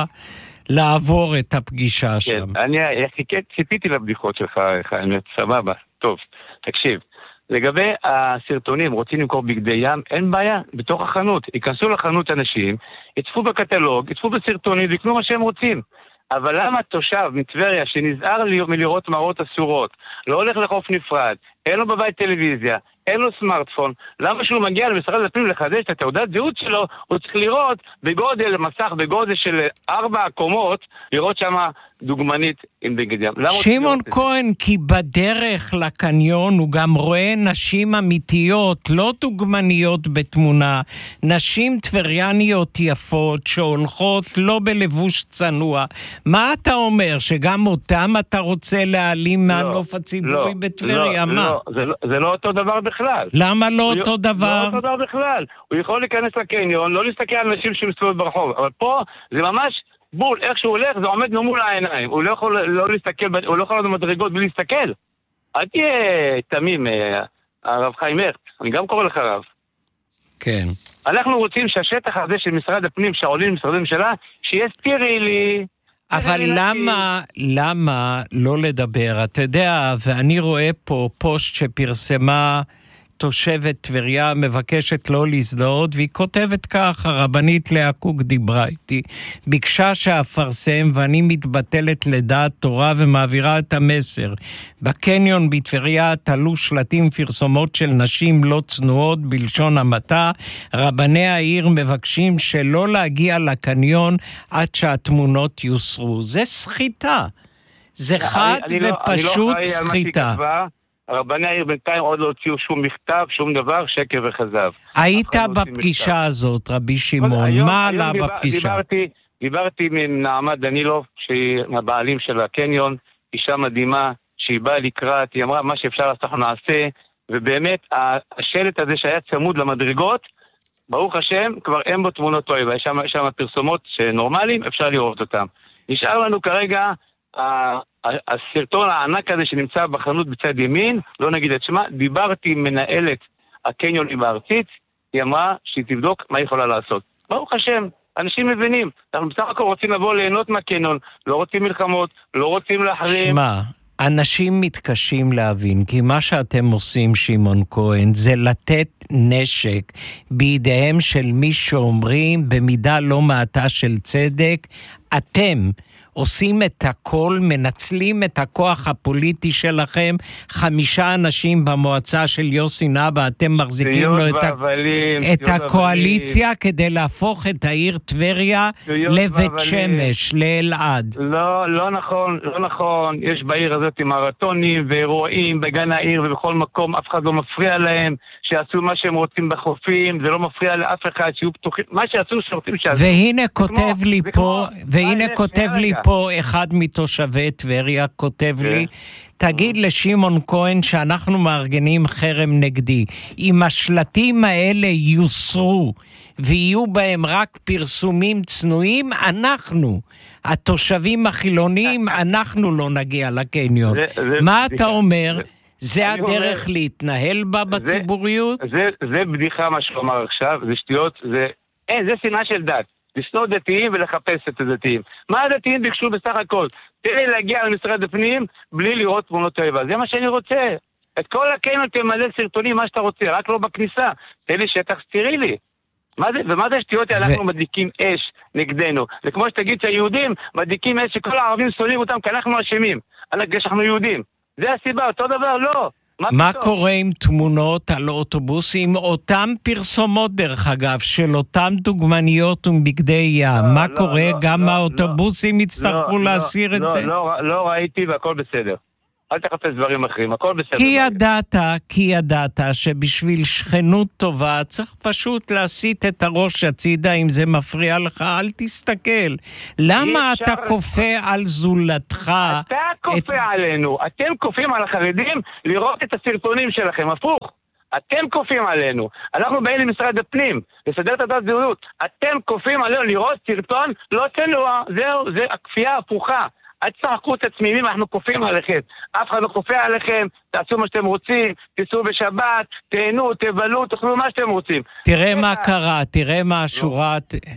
לעבור את הפגישה כן, שם. אני ציפיתי לבדיחות שלך, האמת, סבבה, טוב, תקשיב, לגבי הסרטונים, רוצים למכור בגדי ים, אין בעיה, בתוך החנות, ייכנסו לחנות אנשים, יצפו בקטלוג, יצפו בסרטונים, ויקנו מה שהם רוצים. אבל למה תושב מטבריה שנזהר מלראות מראות אסורות, לא הולך לחוף נפרד, אין לו בבית טלוויזיה, אין לו סמארטפון, למה שהוא מגיע למשרד הפנים לחדש את התעודת זהות שלו, הוא צריך לראות בגודל מסך, בגודל של ארבע קומות, לראות שמה דוגמנית עם בגד ים. שמעון כהן, כי בדרך לקניון הוא גם רואה נשים אמיתיות, לא דוגמניות בתמונה, נשים טבריאניות יפות שהולכות לא בלבוש צנוע. מה אתה אומר? שגם אותם אתה רוצה להעלים מהנוף הציבורי בטבריה? מה? זה לא אותו דבר בכלל. למה לא אותו דבר? לא אותו דבר בכלל. הוא יכול להיכנס לקניון, לא להסתכל על נשים שמסתובבות ברחוב, אבל פה זה ממש בול, איך שהוא הולך, זה עומד לו מול העיניים. הוא לא יכול לא להסתכל, הוא לא יכול לעשות מדרגות בלי להסתכל. אל תהיה תמים, הרב חיים הרט, אני גם קורא לך רב. כן. אנחנו רוצים שהשטח הזה של משרד הפנים, שהעולים למשרדי ממשלה, שיהיה סטרילי. אבל למה, למה לא לדבר? אתה יודע, ואני רואה פה פוסט שפרסמה תושבת טבריה, מבקשת לא להזדהות, והיא כותבת כך, הרבנית לאה קוק דיברה איתי, ביקשה שאפרסם, ואני מתבטלת לדעת תורה ומעבירה את המסר. בקניון בטבריה תלו שלטים פרסומות של נשים לא צנועות בלשון המעטה, רבני העיר מבקשים שלא להגיע לקניון עד שהתמונות יוסרו. זה סחיטה. זה חד ופשוט סחיטה. הרבני העיר בינתיים עוד לא הוציאו שום מכתב, שום דבר, שקר וחזב. היית בפגישה הזאת, רבי שמעון, מה עלה בפגישה? דיברתי, דיברתי עם נעמה דנילוב, שהיא הבעלים של הקניון, אישה מדהימה, שהיא באה לקראת, היא אמרה מה שאפשר לעשות נעשה, ובאמת השלט הזה שהיה צמוד למדרגות, ברוך השם, כבר אין בו תמונות אוהבה, יש שם פרסומות שנורמליים, אפשר לראות אותם. נשאר לנו כרגע הסרטון הענק הזה שנמצא בחנות בצד ימין, לא נגיד את שמה, דיברתי עם מנהלת הקניונים הארצית, היא אמרה שהיא תבדוק מה היא יכולה לעשות. ברוך השם, אנשים מבינים, אנחנו בסך הכל רוצים לבוא ליהנות מהקניון, לא רוצים מלחמות, לא רוצים להחרים. שמה, אנשים מתקשים להבין, כי מה שאתם עושים, שמעון כהן, זה לתת נשק בידיהם של מי שאומרים במידה לא מעטה של צדק, אתם עושים את הכל, מנצלים את הכוח הפוליטי שלכם, חמישה אנשים במועצה של יוסי נבא, אתם מחזיקים לו את, ובלים, את הקואליציה ובלים. כדי להפוך את העיר טבריה לבית שמש, לאלעד. לא, לא נכון, לא נכון. יש בעיר הזאת מרתונים ואירועים בגן העיר ובכל מקום, אף אחד לא מפריע להם, שיעשו מה שהם רוצים בחופים, זה לא מפריע לאף אחד, שיהיו פתוחים, מה שיעשו שרוצים שיעשו. והנה כותב כמו, לי פה, כמו, והנה כותב לי פה, פה אחד מתושבי טבריה כותב לי, תגיד לשמעון כהן שאנחנו מארגנים חרם נגדי. אם השלטים האלה יוסרו ויהיו בהם רק פרסומים צנועים, אנחנו, התושבים החילוניים, אנחנו לא נגיע לקניון. מה אתה אומר? זה הדרך להתנהל בה בציבוריות? זה בדיחה מה שאומר עכשיו, זה שטויות, זה שנאה של דת. לשנוא דתיים ולחפש את הדתיים. מה הדתיים ביקשו בסך הכל? תן לי להגיע למשרד הפנים בלי לראות תמונות אוהבה. זה מה שאני רוצה. את כל הקניון תמלא סרטונים, מה שאתה רוצה, רק לא בכניסה. תן לי שטח סטרילי. מה זה, ומה זה השטויות? אנחנו מדליקים אש נגדנו. זה כמו שתגיד שהיהודים מדליקים אש שכל הערבים שונאים אותם כי אנחנו אשמים. על הגש אנחנו יהודים. זה הסיבה, אותו דבר, לא. מה קורה עם תמונות על אוטובוסים, אותם פרסומות דרך אגב, של אותם דוגמניות ובגדי ים, מה קורה? גם האוטובוסים יצטרכו להסיר את זה? לא ראיתי והכל בסדר. אל תחפש דברים אחרים, הכל בסדר. כי ידעת, כי ידעת שבשביל שכנות טובה צריך פשוט להסיט את הראש הצידה, אם זה מפריע לך, אל תסתכל. למה אתה כופה על זולתך? אתה כופה עלינו, אתם כופים על החרדים לראות את הסרטונים שלכם, הפוך. אתם כופים עלינו, אנחנו באים למשרד הפנים, לסדר את הדת זהות, אתם כופים עלינו לראות סרטון לא צנוע, זהו, זה הכפייה הפוכה. אל תשחקו את עצמיים, אנחנו כופים עליכם. אף אחד לא כופה עליכם, תעשו מה שאתם רוצים, תיסעו בשבת, תהנו, תבלו, תאכלו מה שאתם רוצים. תראה מה קרה, תראה מה השורה...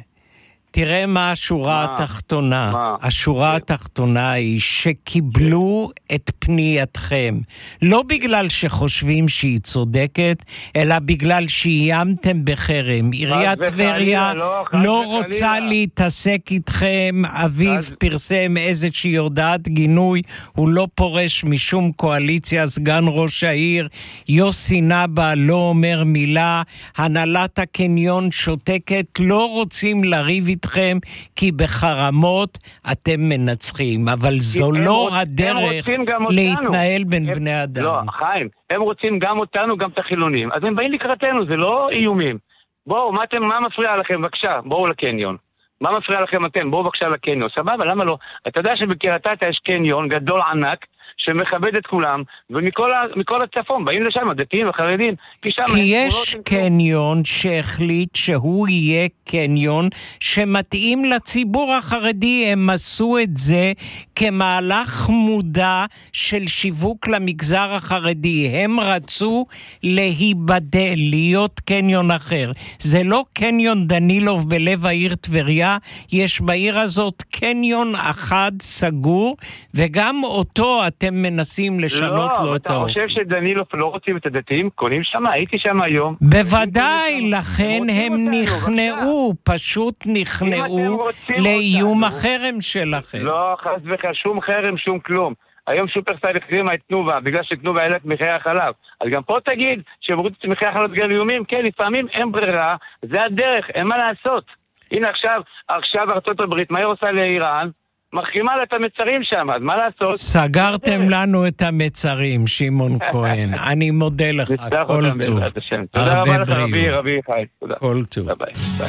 תראה מה השורה התחתונה. השורה התחתונה היא שקיבלו את פנייתכם. לא בגלל שחושבים שהיא צודקת, אלא בגלל שאיימתם בחרם. עיריית טבריה לא רוצה להתעסק איתכם. אביב פרסם איזושהי הודעת גינוי. הוא לא פורש משום קואליציה. סגן ראש העיר יוסי נבא לא אומר מילה. הנהלת הקניון שותקת. לא רוצים לריב איתכם. אתכם, כי בחרמות אתם מנצחים, אבל זו לא הדרך להתנהל בין בני אדם. לא, חיים, הם רוצים גם אותנו, גם את החילונים, אז הם באים לקראתנו, זה לא איומים. בואו, מה אתם, מה מפריע לכם? בבקשה, בואו לקניון. מה מפריע לכם אתם? בואו בבקשה לקניון. סבבה, למה לא? אתה יודע שבקריית אתא יש קניון גדול ענק, שמכבד את כולם, ומכל הצפון באים לשם, הדתיים וחרדים. כי, כי יש קניון שהחליט שהוא יהיה קניון שמתאים לציבור החרדי. הם עשו את זה כמהלך מודע של שיווק למגזר החרדי. הם רצו להיבדל, להיות קניון אחר. זה לא קניון דנילוב בלב העיר טבריה, יש בעיר הזאת קניון אחד סגור, וגם אותו אתם מנסים לשנות לו את האופן. אתה חושב שדנילוב לא רוצים את הדתיים? קונים שם? הייתי שם היום. בוודאי, לכן הם נכנעו, פשוט נכנעו לאיום החרם שלכם. לא, חס וחלילה, שום חרם, שום כלום. היום שופרסל החרימה את תנובה, בגלל שתנובה העלתה את מחירי החלב. אז גם פה תגיד שהם רוצים את מחירי החלב בגלל איומים? כן, לפעמים אין ברירה, זה הדרך, אין מה לעשות. הנה עכשיו, עכשיו ארצות הברית, מה היא עושה לאיראן? מחרימה לה את המצרים שם, אז מה לעשות? סגרתם לנו את המצרים, שמעון כהן. אני מודה לך, כל טוב. תודה רבה לך, רבי, רבי חי. כל טוב. ביי, ביי.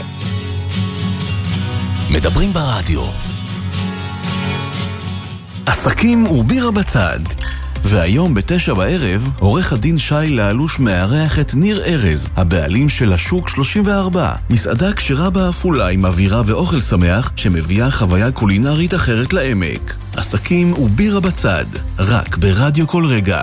מדברים ברדיו. עסקים ובירה בצד. והיום בתשע בערב, עורך הדין שי לאלוש מארח את ניר ארז, הבעלים של השוק שלושים וארבע, מסעדה כשרה באפולה עם אווירה ואוכל שמח שמביאה חוויה קולינרית אחרת לעמק. עסקים ובירה בצד, רק ברדיו כל רגע.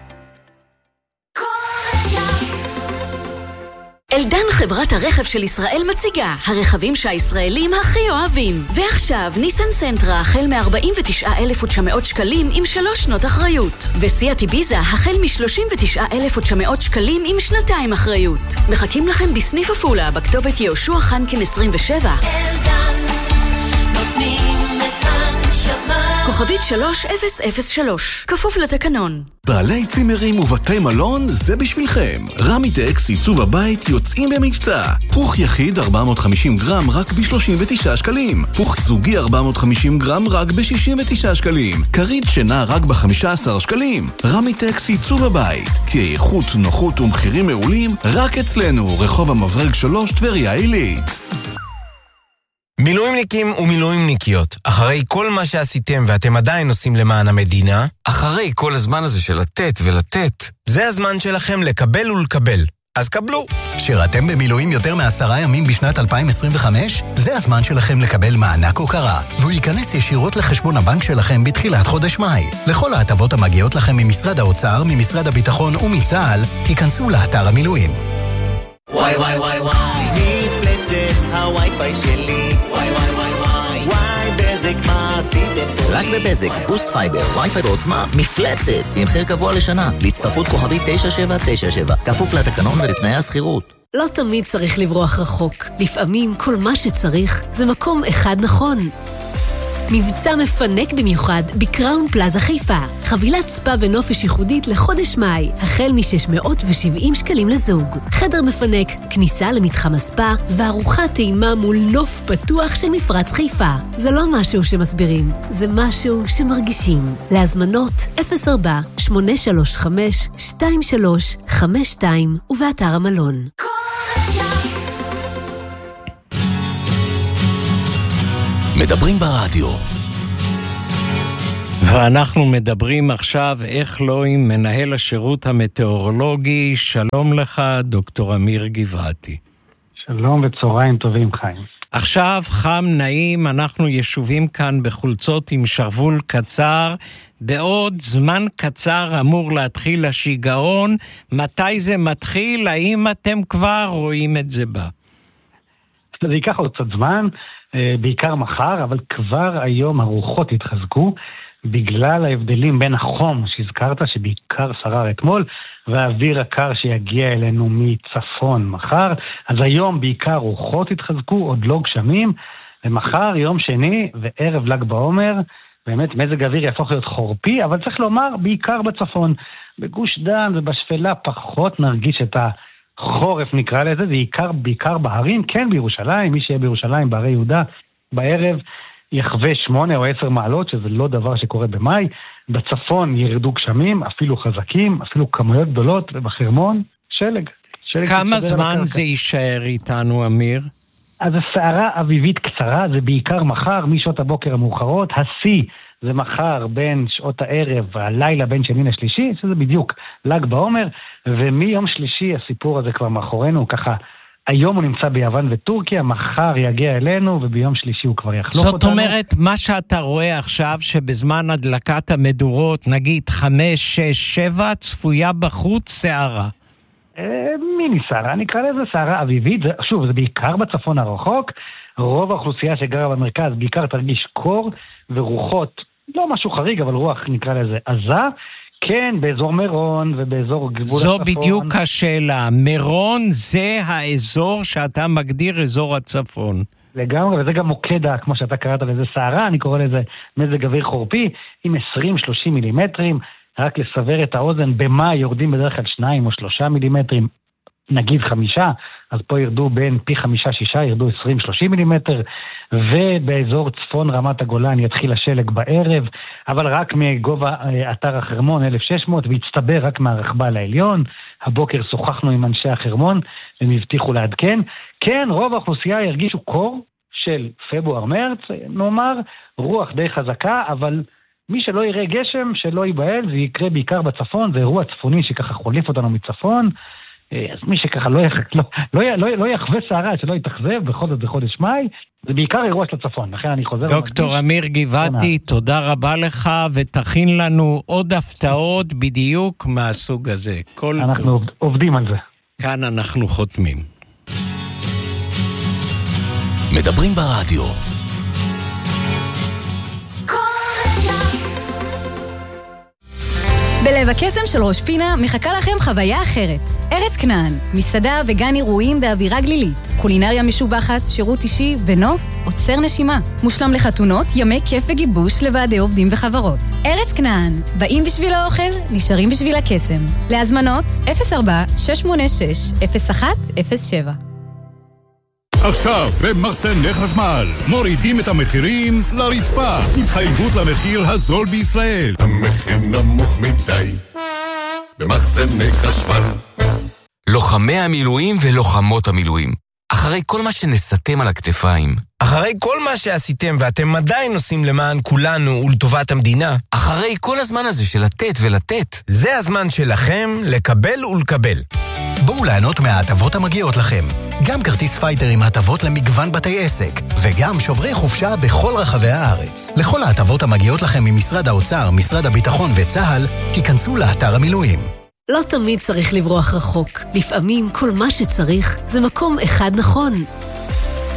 אלדן חברת הרכב של ישראל מציגה הרכבים שהישראלים הכי אוהבים. ועכשיו ניסן סנטרה החל מ-ארבעים ותשעה אלף ותשע מאות שקלים עם שלוש שנות אחריות. וסיאט איביזה החל מ-שלושים ותשעה אלף ותשע מאות שקלים עם שנתיים אחריות. מחכים לכם בסניף אפולה בכתובת יהושע חנקין עשרים ושבע. אלדן נותנים את הנשמה. כוכבית שלוש אפס אפס שלוש. כפוף לתקנון. בעלי צימרים ובתי מלון זה בשבילכם. רמיטקס עיצוב הבית יוצאים במבצע. פוך יחיד ארבע מאות וחמישים גרם רק ב-שלושים ותשעה שקלים. פוך זוגי ארבע מאות וחמישים גרם רק ב-שישים ותשעה שקלים. כרית שינה רק ב-חמישה עשר שקלים. רמיטקס עיצוב הבית. כי איכות, נוחות ומחירים מעולים רק אצלנו. רחוב המברג שלוש, טבריה עילית. מילואימניקים ומילואימניקיות, אחרי כל מה שעשיתם ואתם עדיין עושים למען המדינה, אחרי כל הזמן הזה של לתת ולתת, זה הזמן שלכם לקבל ולקבל. אז קבלו. שירתם במילואים יותר מעשרה ימים בשנת אלפיים עשרים וחמש? זה הזמן שלכם לקבל מענק הוקרה, והוא ייכנס ישירות לחשבון הבנק שלכם בתחילת חודש מאי. לכל ההטבות המגיעות לכם ממשרד האוצר, ממשרד הביטחון ומצה"ל, ייכנסו לאתר המילואים. וואי וואי וואי וואי, מפלצת הווי-פיי שלי. וואי וואי וואי וואי, וואי בזק מה עשיתם פה? רק בבזק, בוסט פייבר, וי-פיי בעוצמה, מפלצת, עם מחיר קבוע לשנה, להצטרפות כוכבית תשע שבע תשע שבע, כפוף לתקנון ולתנאי הסחירות. לא תמיד צריך לברוח רחוק. לפעמים כל מה שצריך זה מקום אחד נכון. מבצע מפנק במיוחד בקראון פלאזה חיפה. חבילת ספה ונופש ייחודית לחודש מאי, החל מ-שש מאות ושבעים שקלים לזוג. חדר מפנק, כניסה למתחם הספה, וארוחת טעימה מול נוף פתוח של מפרץ חיפה. זה לא משהו שמסבירים, זה משהו שמרגישים. להזמנות אפס ארבע שמונה שלוש חמש שתיים שלוש חמש שתיים ובאתר המלון. מדברים ברדיו. ואנחנו מדברים עכשיו איך לא עם מנהל השירות המטאורולוגי. שלום לך, דוקטור אמיר גבעתי. שלום וצהריים טובים, חיים. עכשיו חם נעים, אנחנו ישובים כאן בחולצות עם שרוול קצר. בעוד זמן קצר אמור להתחיל השיגעון. מתי זה מתחיל? האם אתם כבר רואים את זה בה? זה ייקח עוד קצת זמן. בעיקר מחר, אבל כבר היום הרוחות התחזקו, בגלל ההבדלים בין החום שהזכרת, שבעיקר שרר אתמול, והאוויר הקר שיגיע אלינו מצפון מחר. אז היום בעיקר רוחות התחזקו, עוד לא גשמים, ומחר יום שני וערב ל"ג בעומר, באמת מזג האוויר יהפוך להיות חורפי, אבל צריך לומר בעיקר בצפון. בגוש דן ובשפלה פחות נרגיש את ה... חורף נקרא לזה, זה בעיקר, בעיקר בהרים, כן בירושלים, מי שיהיה בירושלים, בהרי יהודה, בערב יחווה שמונה או עשר מעלות, שזה לא דבר שקורה במאי. בצפון ירדו גשמים, אפילו חזקים, אפילו כמויות גדולות, ובחרמון, שלג. שלג כמה זמן זה יישאר איתנו, אמיר? אז הסערה אביבית קצרה, זה בעיקר מחר, משעות הבוקר המאוחרות, השיא זה מחר בין שעות הערב והלילה בין שני לשלישי, שזה בדיוק ל"ג בעומר, ומיום שלישי הסיפור הזה כבר מאחורינו, ככה היום הוא נמצא ביוון וטורקיה, מחר יגיע אלינו וביום שלישי הוא כבר יחלוף אותנו. זאת אומרת, מה שאתה רואה עכשיו שבזמן הדלקת המדורות, נגיד חמש, שש, שבע, צפויה בחוץ סערה. מיני סערה, נקרא לזה סערה אביבית, זה, שוב, זה בעיקר בצפון הרחוק, רוב האוכלוסייה שגרה במרכז בעיקר תרגיש קור ורוחות, לא משהו חריג, אבל רוח נקרא לזה עזה, כן, באזור מירון ובאזור גבול זו הצפון. זו בדיוק השאלה, מירון זה האזור שאתה מגדיר אזור הצפון. לגמרי, וזה גם מוקד, כמו שאתה קראת לזה סערה, אני קורא לזה מזג אוויר חורפי, עם עשרים שלושים מילימטרים, רק לסבר את האוזן, במאי יורדים בדרך כלל שניים או שלושה מילימטרים, נגיד חמישה, אז פה ירדו בין פי חמישה שישה, ירדו עשרים שלושים מילימטר, ובאזור צפון רמת הגולן יתחיל השלג בערב, אבל רק מגובה אתר החרמון אלף ושש מאות, והצטבר רק מהרכבה לעליון. הבוקר שוחחנו עם אנשי החרמון, הם הבטיחו לעדכן. כן, רוב האוכלוסייה ירגישו קור של פברואר-מרץ, נאמר, רוח די חזקה, אבל מי שלא יראה גשם, שלא ייבהל, זה יקרה בעיקר בצפון, זה אירוע צפוני שככה חוליף אותנו מצפון, אז מי שככה לא, יח... לא, לא, לא, לא יחווה סערה, שלא יתאכזב בכל זאת בחודש מאי, זה בעיקר אירוע של הצפון, לכן אני חוזר... דוקטור אמיר גבעתי, תודה רבה לך, ותכין לנו עוד הפתעות בדיוק מהסוג הזה. כל אנחנו טוב. עובדים על זה. כאן אנחנו חותמים. מדברים ברדיו. בלב הקסם של ראש פינה מחכה לכם חוויה אחרת. ארץ כנען, מסעדה וגן אירועים באווירה גלילית, קולינריה משובחת, שירות אישי ונוף עוצר נשימה. מושלם לחתונות, ימי כיף וגיבוש לוועדי עובדים וחברות. ארץ כנען, באים בשביל האוכל, נשארים בשביל הקסם. להזמנות אפס ארבע שש שמונה שש אפס אחת אפס שבע. עכשיו במחסני חשמל מורידים את המחירים לרצפה. התחייבות למחיר הזול בישראל. המחיר נמוך מדי במחסני חשמל. לוחמי המילואים ולוחמות המילואים, אחרי כל מה שנסתם על הכתפיים, אחרי כל מה שעשיתם ואתם עדיין עושים למען כולנו ולטובת המדינה, אחרי כל הזמן הזה של לתת ולתת, זה הזמן שלכם לקבל ולקבל. בואו ליהנות מההטבות המגיעות לכם. גם כרטיס פייטר עם הטבות למגוון בתי עסק, וגם שוברי חופשה בכל רחבי הארץ. לכל ההטבות המגיעות לכם ממשרד האוצר, משרד הביטחון וצה"ל, היכנסו לאתר המילואים. לא תמיד צריך לברוח רחוק. לפעמים כל מה שצריך זה מקום אחד נכון.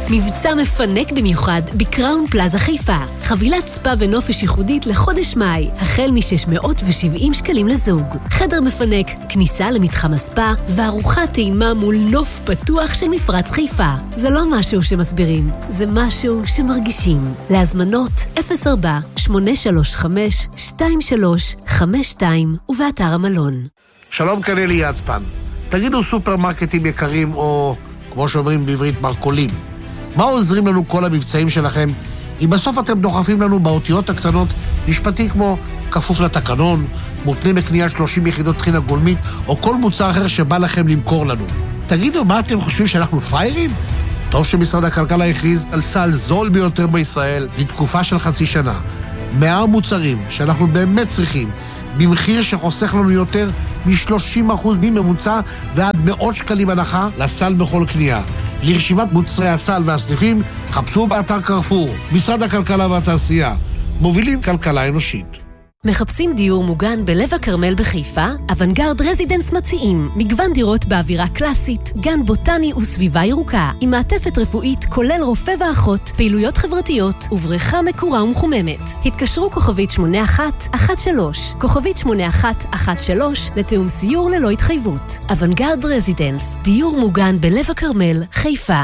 מבצע מפנק במיוחד בקראון פלאזה חיפה. חבילת ספה ונופש ייחודית לחודש מאי, החל מ-שש מאות ושבעים שקלים לזוג. חדר מפנק, כניסה למתחם הספה, וארוחת טעימה מול נוף פתוח של מפרץ חיפה. זה לא משהו שמסבירים, זה משהו שמרגישים. להזמנות אפס ארבע שמונה שלוש חמש שתיים שלוש חמש שתיים ובאתר המלון. שלום, כאן אלי יצפן. תגידו סופרמרקטים יקרים או, כמו שאומרים בעברית, מרקולים. מה עוזרים לנו כל המבצעים שלכם אם בסוף אתם דוחפים לנו באותיות הקטנות משפטי כמו כפוף לתקנון, מותנה בקנייה שלושים יחידות טחינה גולמית או כל מוצר אחר שבא לכם למכור לנו? תגידו, מה אתם חושבים, שאנחנו פריירים? טוב שמשרד הכלכלה הכריז על סל זול ביותר בישראל לתקופה של חצי שנה. מאה מוצרים שאנחנו באמת צריכים, במחיר שחוסך לנו יותר מ-שלושים אחוז מממוצע ועד מאות שקלים הנחה לסל בכל קנייה. לרשימת מוצרי הסל והסניפים, חפשו באתר קרפור. משרד הכלכלה והתעשייה, מובילים כלכלה אנושית. מחפשים דיור מוגן בלב הכרמל בחיפה? אוונגרד רזידנס מציעים מגוון דירות באווירה קלאסית, גן בוטני וסביבה ירוקה, עם מעטפת רפואית כולל רופא ואחות, פעילויות חברתיות ובריכה מקורה ומחוממת. התקשרו כוכבית שמונה אחת אחת שלוש, כוכבית שמונה אחת אחת שלוש לתאום סיור ללא התחייבות. אוונגרד רזידנס, דיור מוגן בלב הכרמל, חיפה.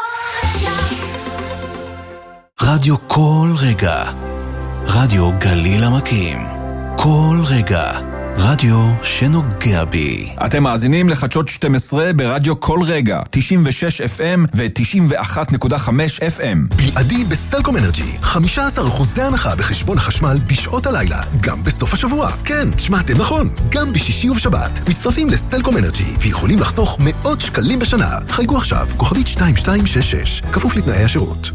רדיו כל רגע, רדיו גליל עמקים, כל רגע, רדיו שנוגע בי. אתם מאזינים לחדשות שתים עשרה ברדיו כל רגע, תשעים ושש אף אם ו-תשעים ואחת נקודה חמש אף אם. בלעדי בסלקום אנרג'י, חמישה עשר אחוז הנחה בחשבון החשמל בשעות הלילה, גם בסוף השבוע. כן, שמעתם נכון, גם בשישי ובשבת. מצטרפים לסלקום אנרג'י ויכולים לחסוך מאות שקלים בשנה. חייגו עכשיו, כוכבית שתיים שתיים שש שש, כפוף לתנאי השירות.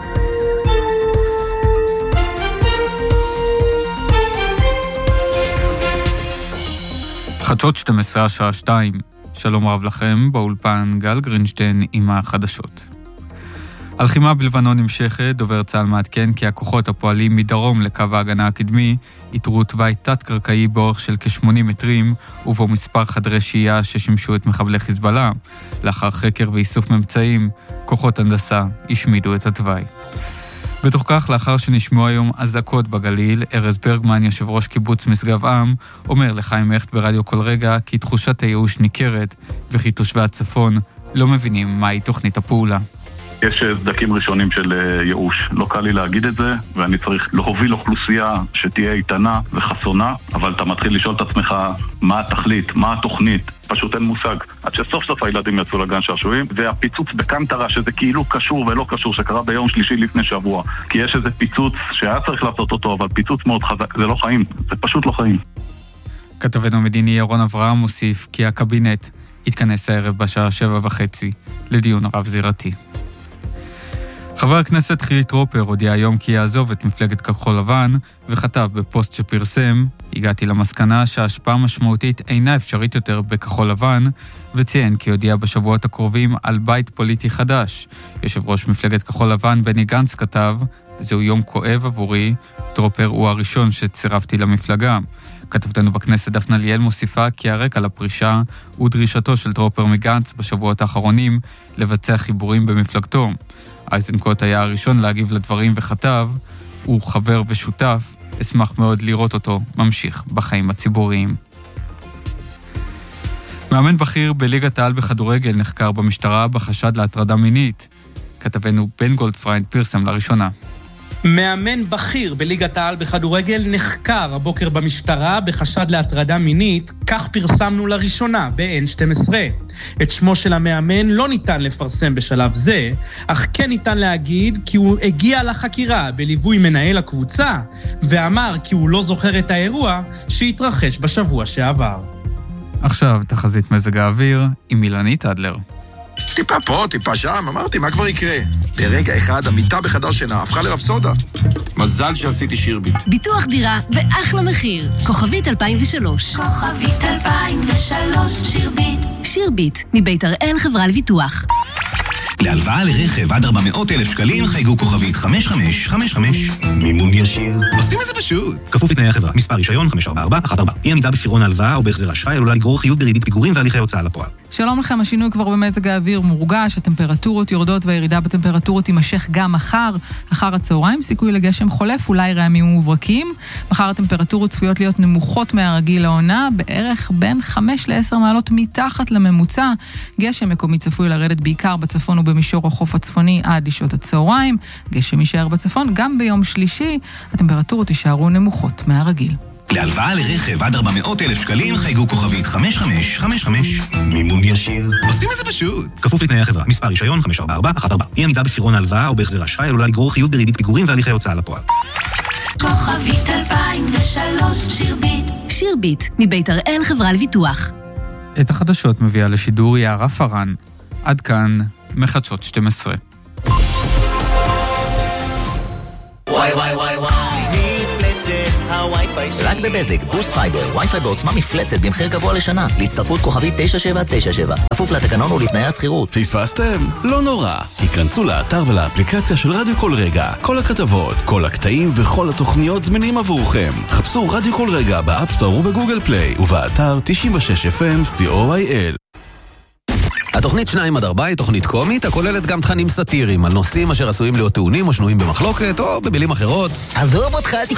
חדשות שתים עשרה השעה שתיים. שלום רב לכם, באולפן גל גרינשטיין עם החדשות. הלחימה בלבנון נמשכת, דובר צה"ל מעדכן כי הכוחות הפועלים מדרום לקו ההגנה הקדמי איתרו תוואי תת-קרקעי באורך של כ-שמונים מטרים, ובו מספר חדרי שהייה ששימשו את מחבלי חיזבאללה. לאחר חקר ואיסוף ממצאים, כוחות הנדסה השמידו את התוואי. בתוך כך, לאחר שנשמעו היום אזעקות בגליל, ארז ברגמן, יושב ראש קיבוץ משגב עם, אומר לחיים הכט ברדיו כל רגע כי תחושת הייאוש ניכרת וכי תושבי הצפון לא מבינים מהי תוכנית הפעולה. יש סדקים ראשונים של ייאוש. לא קל לי להגיד את זה, ואני צריך להוביל אוכלוסייה שתהיה איתנה וחסונה, אבל אתה מתחיל לשאול את עצמך מה התכלית, מה התוכנית. פשוט אין מושג. עד שסוף סוף הילדים יצאו לגן שעשועים, והפיצוץ בקנטרה, שזה כאילו קשור ולא קשור, שקרה ביום שלישי לפני שבוע. כי יש איזה פיצוץ שהיה צריך לעשות אותו, אבל פיצוץ מאוד חזק. זה לא חיים, זה פשוט לא חיים. כתבנו המדיני ירון אברהם מוסיף כי הקבינט יתכנס הערב בשעה שבע וחצי לדיון רב זירתי. חבר הכנסת חילי טרופר הודיע היום כי יעזוב את מפלגת כחול לבן, וכתב בפוסט שפרסם, הגעתי למסקנה שההשפעה משמעותית אינה אפשרית יותר בכחול לבן, וציין כי הודיע בשבועות הקרובים על בית פוליטי חדש. יושב ראש מפלגת כחול לבן בני גנץ כתב, זהו יום כואב עבורי, טרופר הוא הראשון שצירפתי למפלגה. כתבתנו בכנסת דפנה ליאל מוסיפה כי הרקע לפרישה הוא דרישתו של טרופר מגנץ בשבועות האחרונים לבצע חיבורים במפלגתו. אייזנקוט היה הראשון להגיב לדברים וכתב, הוא חבר ושותף, אשמח מאוד לראות אותו ממשיך בחיים הציבוריים. מאמן בכיר בליגת העל בכדורגל נחקר במשטרה בחשד להטרדה מינית. כתבנו בן גולדפריינד פרסם לראשונה. מאמן בכיר בליגת העל בכדורגל נחקר הבוקר במשטרה בחשד להטרדה מינית, כך פרסמנו לראשונה ב-אן שתים עשרה. את שמו של המאמן לא ניתן לפרסם בשלב זה, אך כן ניתן להגיד כי הוא הגיע לחקירה בליווי מנהל הקבוצה, ואמר כי הוא לא זוכר את האירוע שהתרחש בשבוע שעבר. עכשיו תחזית מזג האוויר עם אילנית אדלר. טיפה פה, טיפה שם, אמרתי, מה כבר יקרה? ברגע אחד, המיטה בחדר שינה הפכה לרפסודה. מזל שעשיתי שירביט. ביטוח דירה באחלה מחיר. כוכבית אלפיים ושלוש. כוכבית אלפיים ושלוש, שירביט. שירביט, מבית הראל חברה לביטוח. להלוואה לרכב עד ארבע מאות אלף שקלים חייגו כוכבית חמש חמש חמש חמש. מימון ישיר. עושים את זה פשוט. כפוף לתנאי החברה. מספר רישיון חמש ארבע ארבע אחת ארבע. אי עמידה בפירעון ההלוואה או בהחזר אשראי עלולה לגרור חיוב בריבית פיגורים והליכי הוצאה לפועל. שלום לכם, השינוי כבר במזג האוויר מורגש, הטמפרטורות יורדות והירידה בטמפרטורות תימשך גם מחר. אחר הצהריים סיכוי לגשם חולף, אולי רעמים ומוברקים. מחר הטמפרטורות צפויות להיות נמוכות מהרגיל לעונה, בערך בין חמש לעשר מעלות מתחת לממוצע. גשם מקומי צפוי לרדת בעיקר בצפון ובמישור החוף הצפוני עד לשעות הצהריים. גשם יישאר בצפון גם ביום שלישי, הטמפרטורות יישארו נמוכות מהרגיל. להלוואה לרכב עד ארבע מאות אלף שקלים חייגו כוכבית חמש חמש חמש חמש. מימון ישיר. עושים את זה פשוט. כפוף לתנאי החברה. מספר רישיון חמש ארבע ארבע אחת ארבע. אי עמידה בפירעון ההלוואה או בהחזר אשראי עלולה לגרור חיוב בריבית פיגורים והליכי הוצאה לפועל. כוכבית אלפיים ושלוש שירביט. שירביט, מבית הראל חברה לביטוח. את החדשות מביאה לשידור יערה פרן. עד כאן מחדשות שתים עשרה. וואי וואי וואי וואי, מפלצת הווי-פיי שלי. רק בבזק, בוסט פייבר, וי-פיי בעוצמה מפלצת במחיר קבוע לשנה. להצטרפות כוכבית תשע שבע תשע שבע. כפוף לתקנון ולתנאי השכירות. פספסתם? לא נורא. היכנסו לאתר ולאפליקציה של רדיו כל רגע. כל הכתבות, כל הקטעים וכל התוכניות זמינים עבורכם. חפשו רדיו כל רגע באפסטור ובגוגל פליי ובאתר תשעים ושש אף אם סי או איי אל. התוכנית שניים עד ארבע היא תוכנית קומית, הכוללת גם תכנים סאטיריים על נושאים אשר עשויים להיות טעונים או שנויים במחלוקת, או במילים אחרות. עזוב אותך,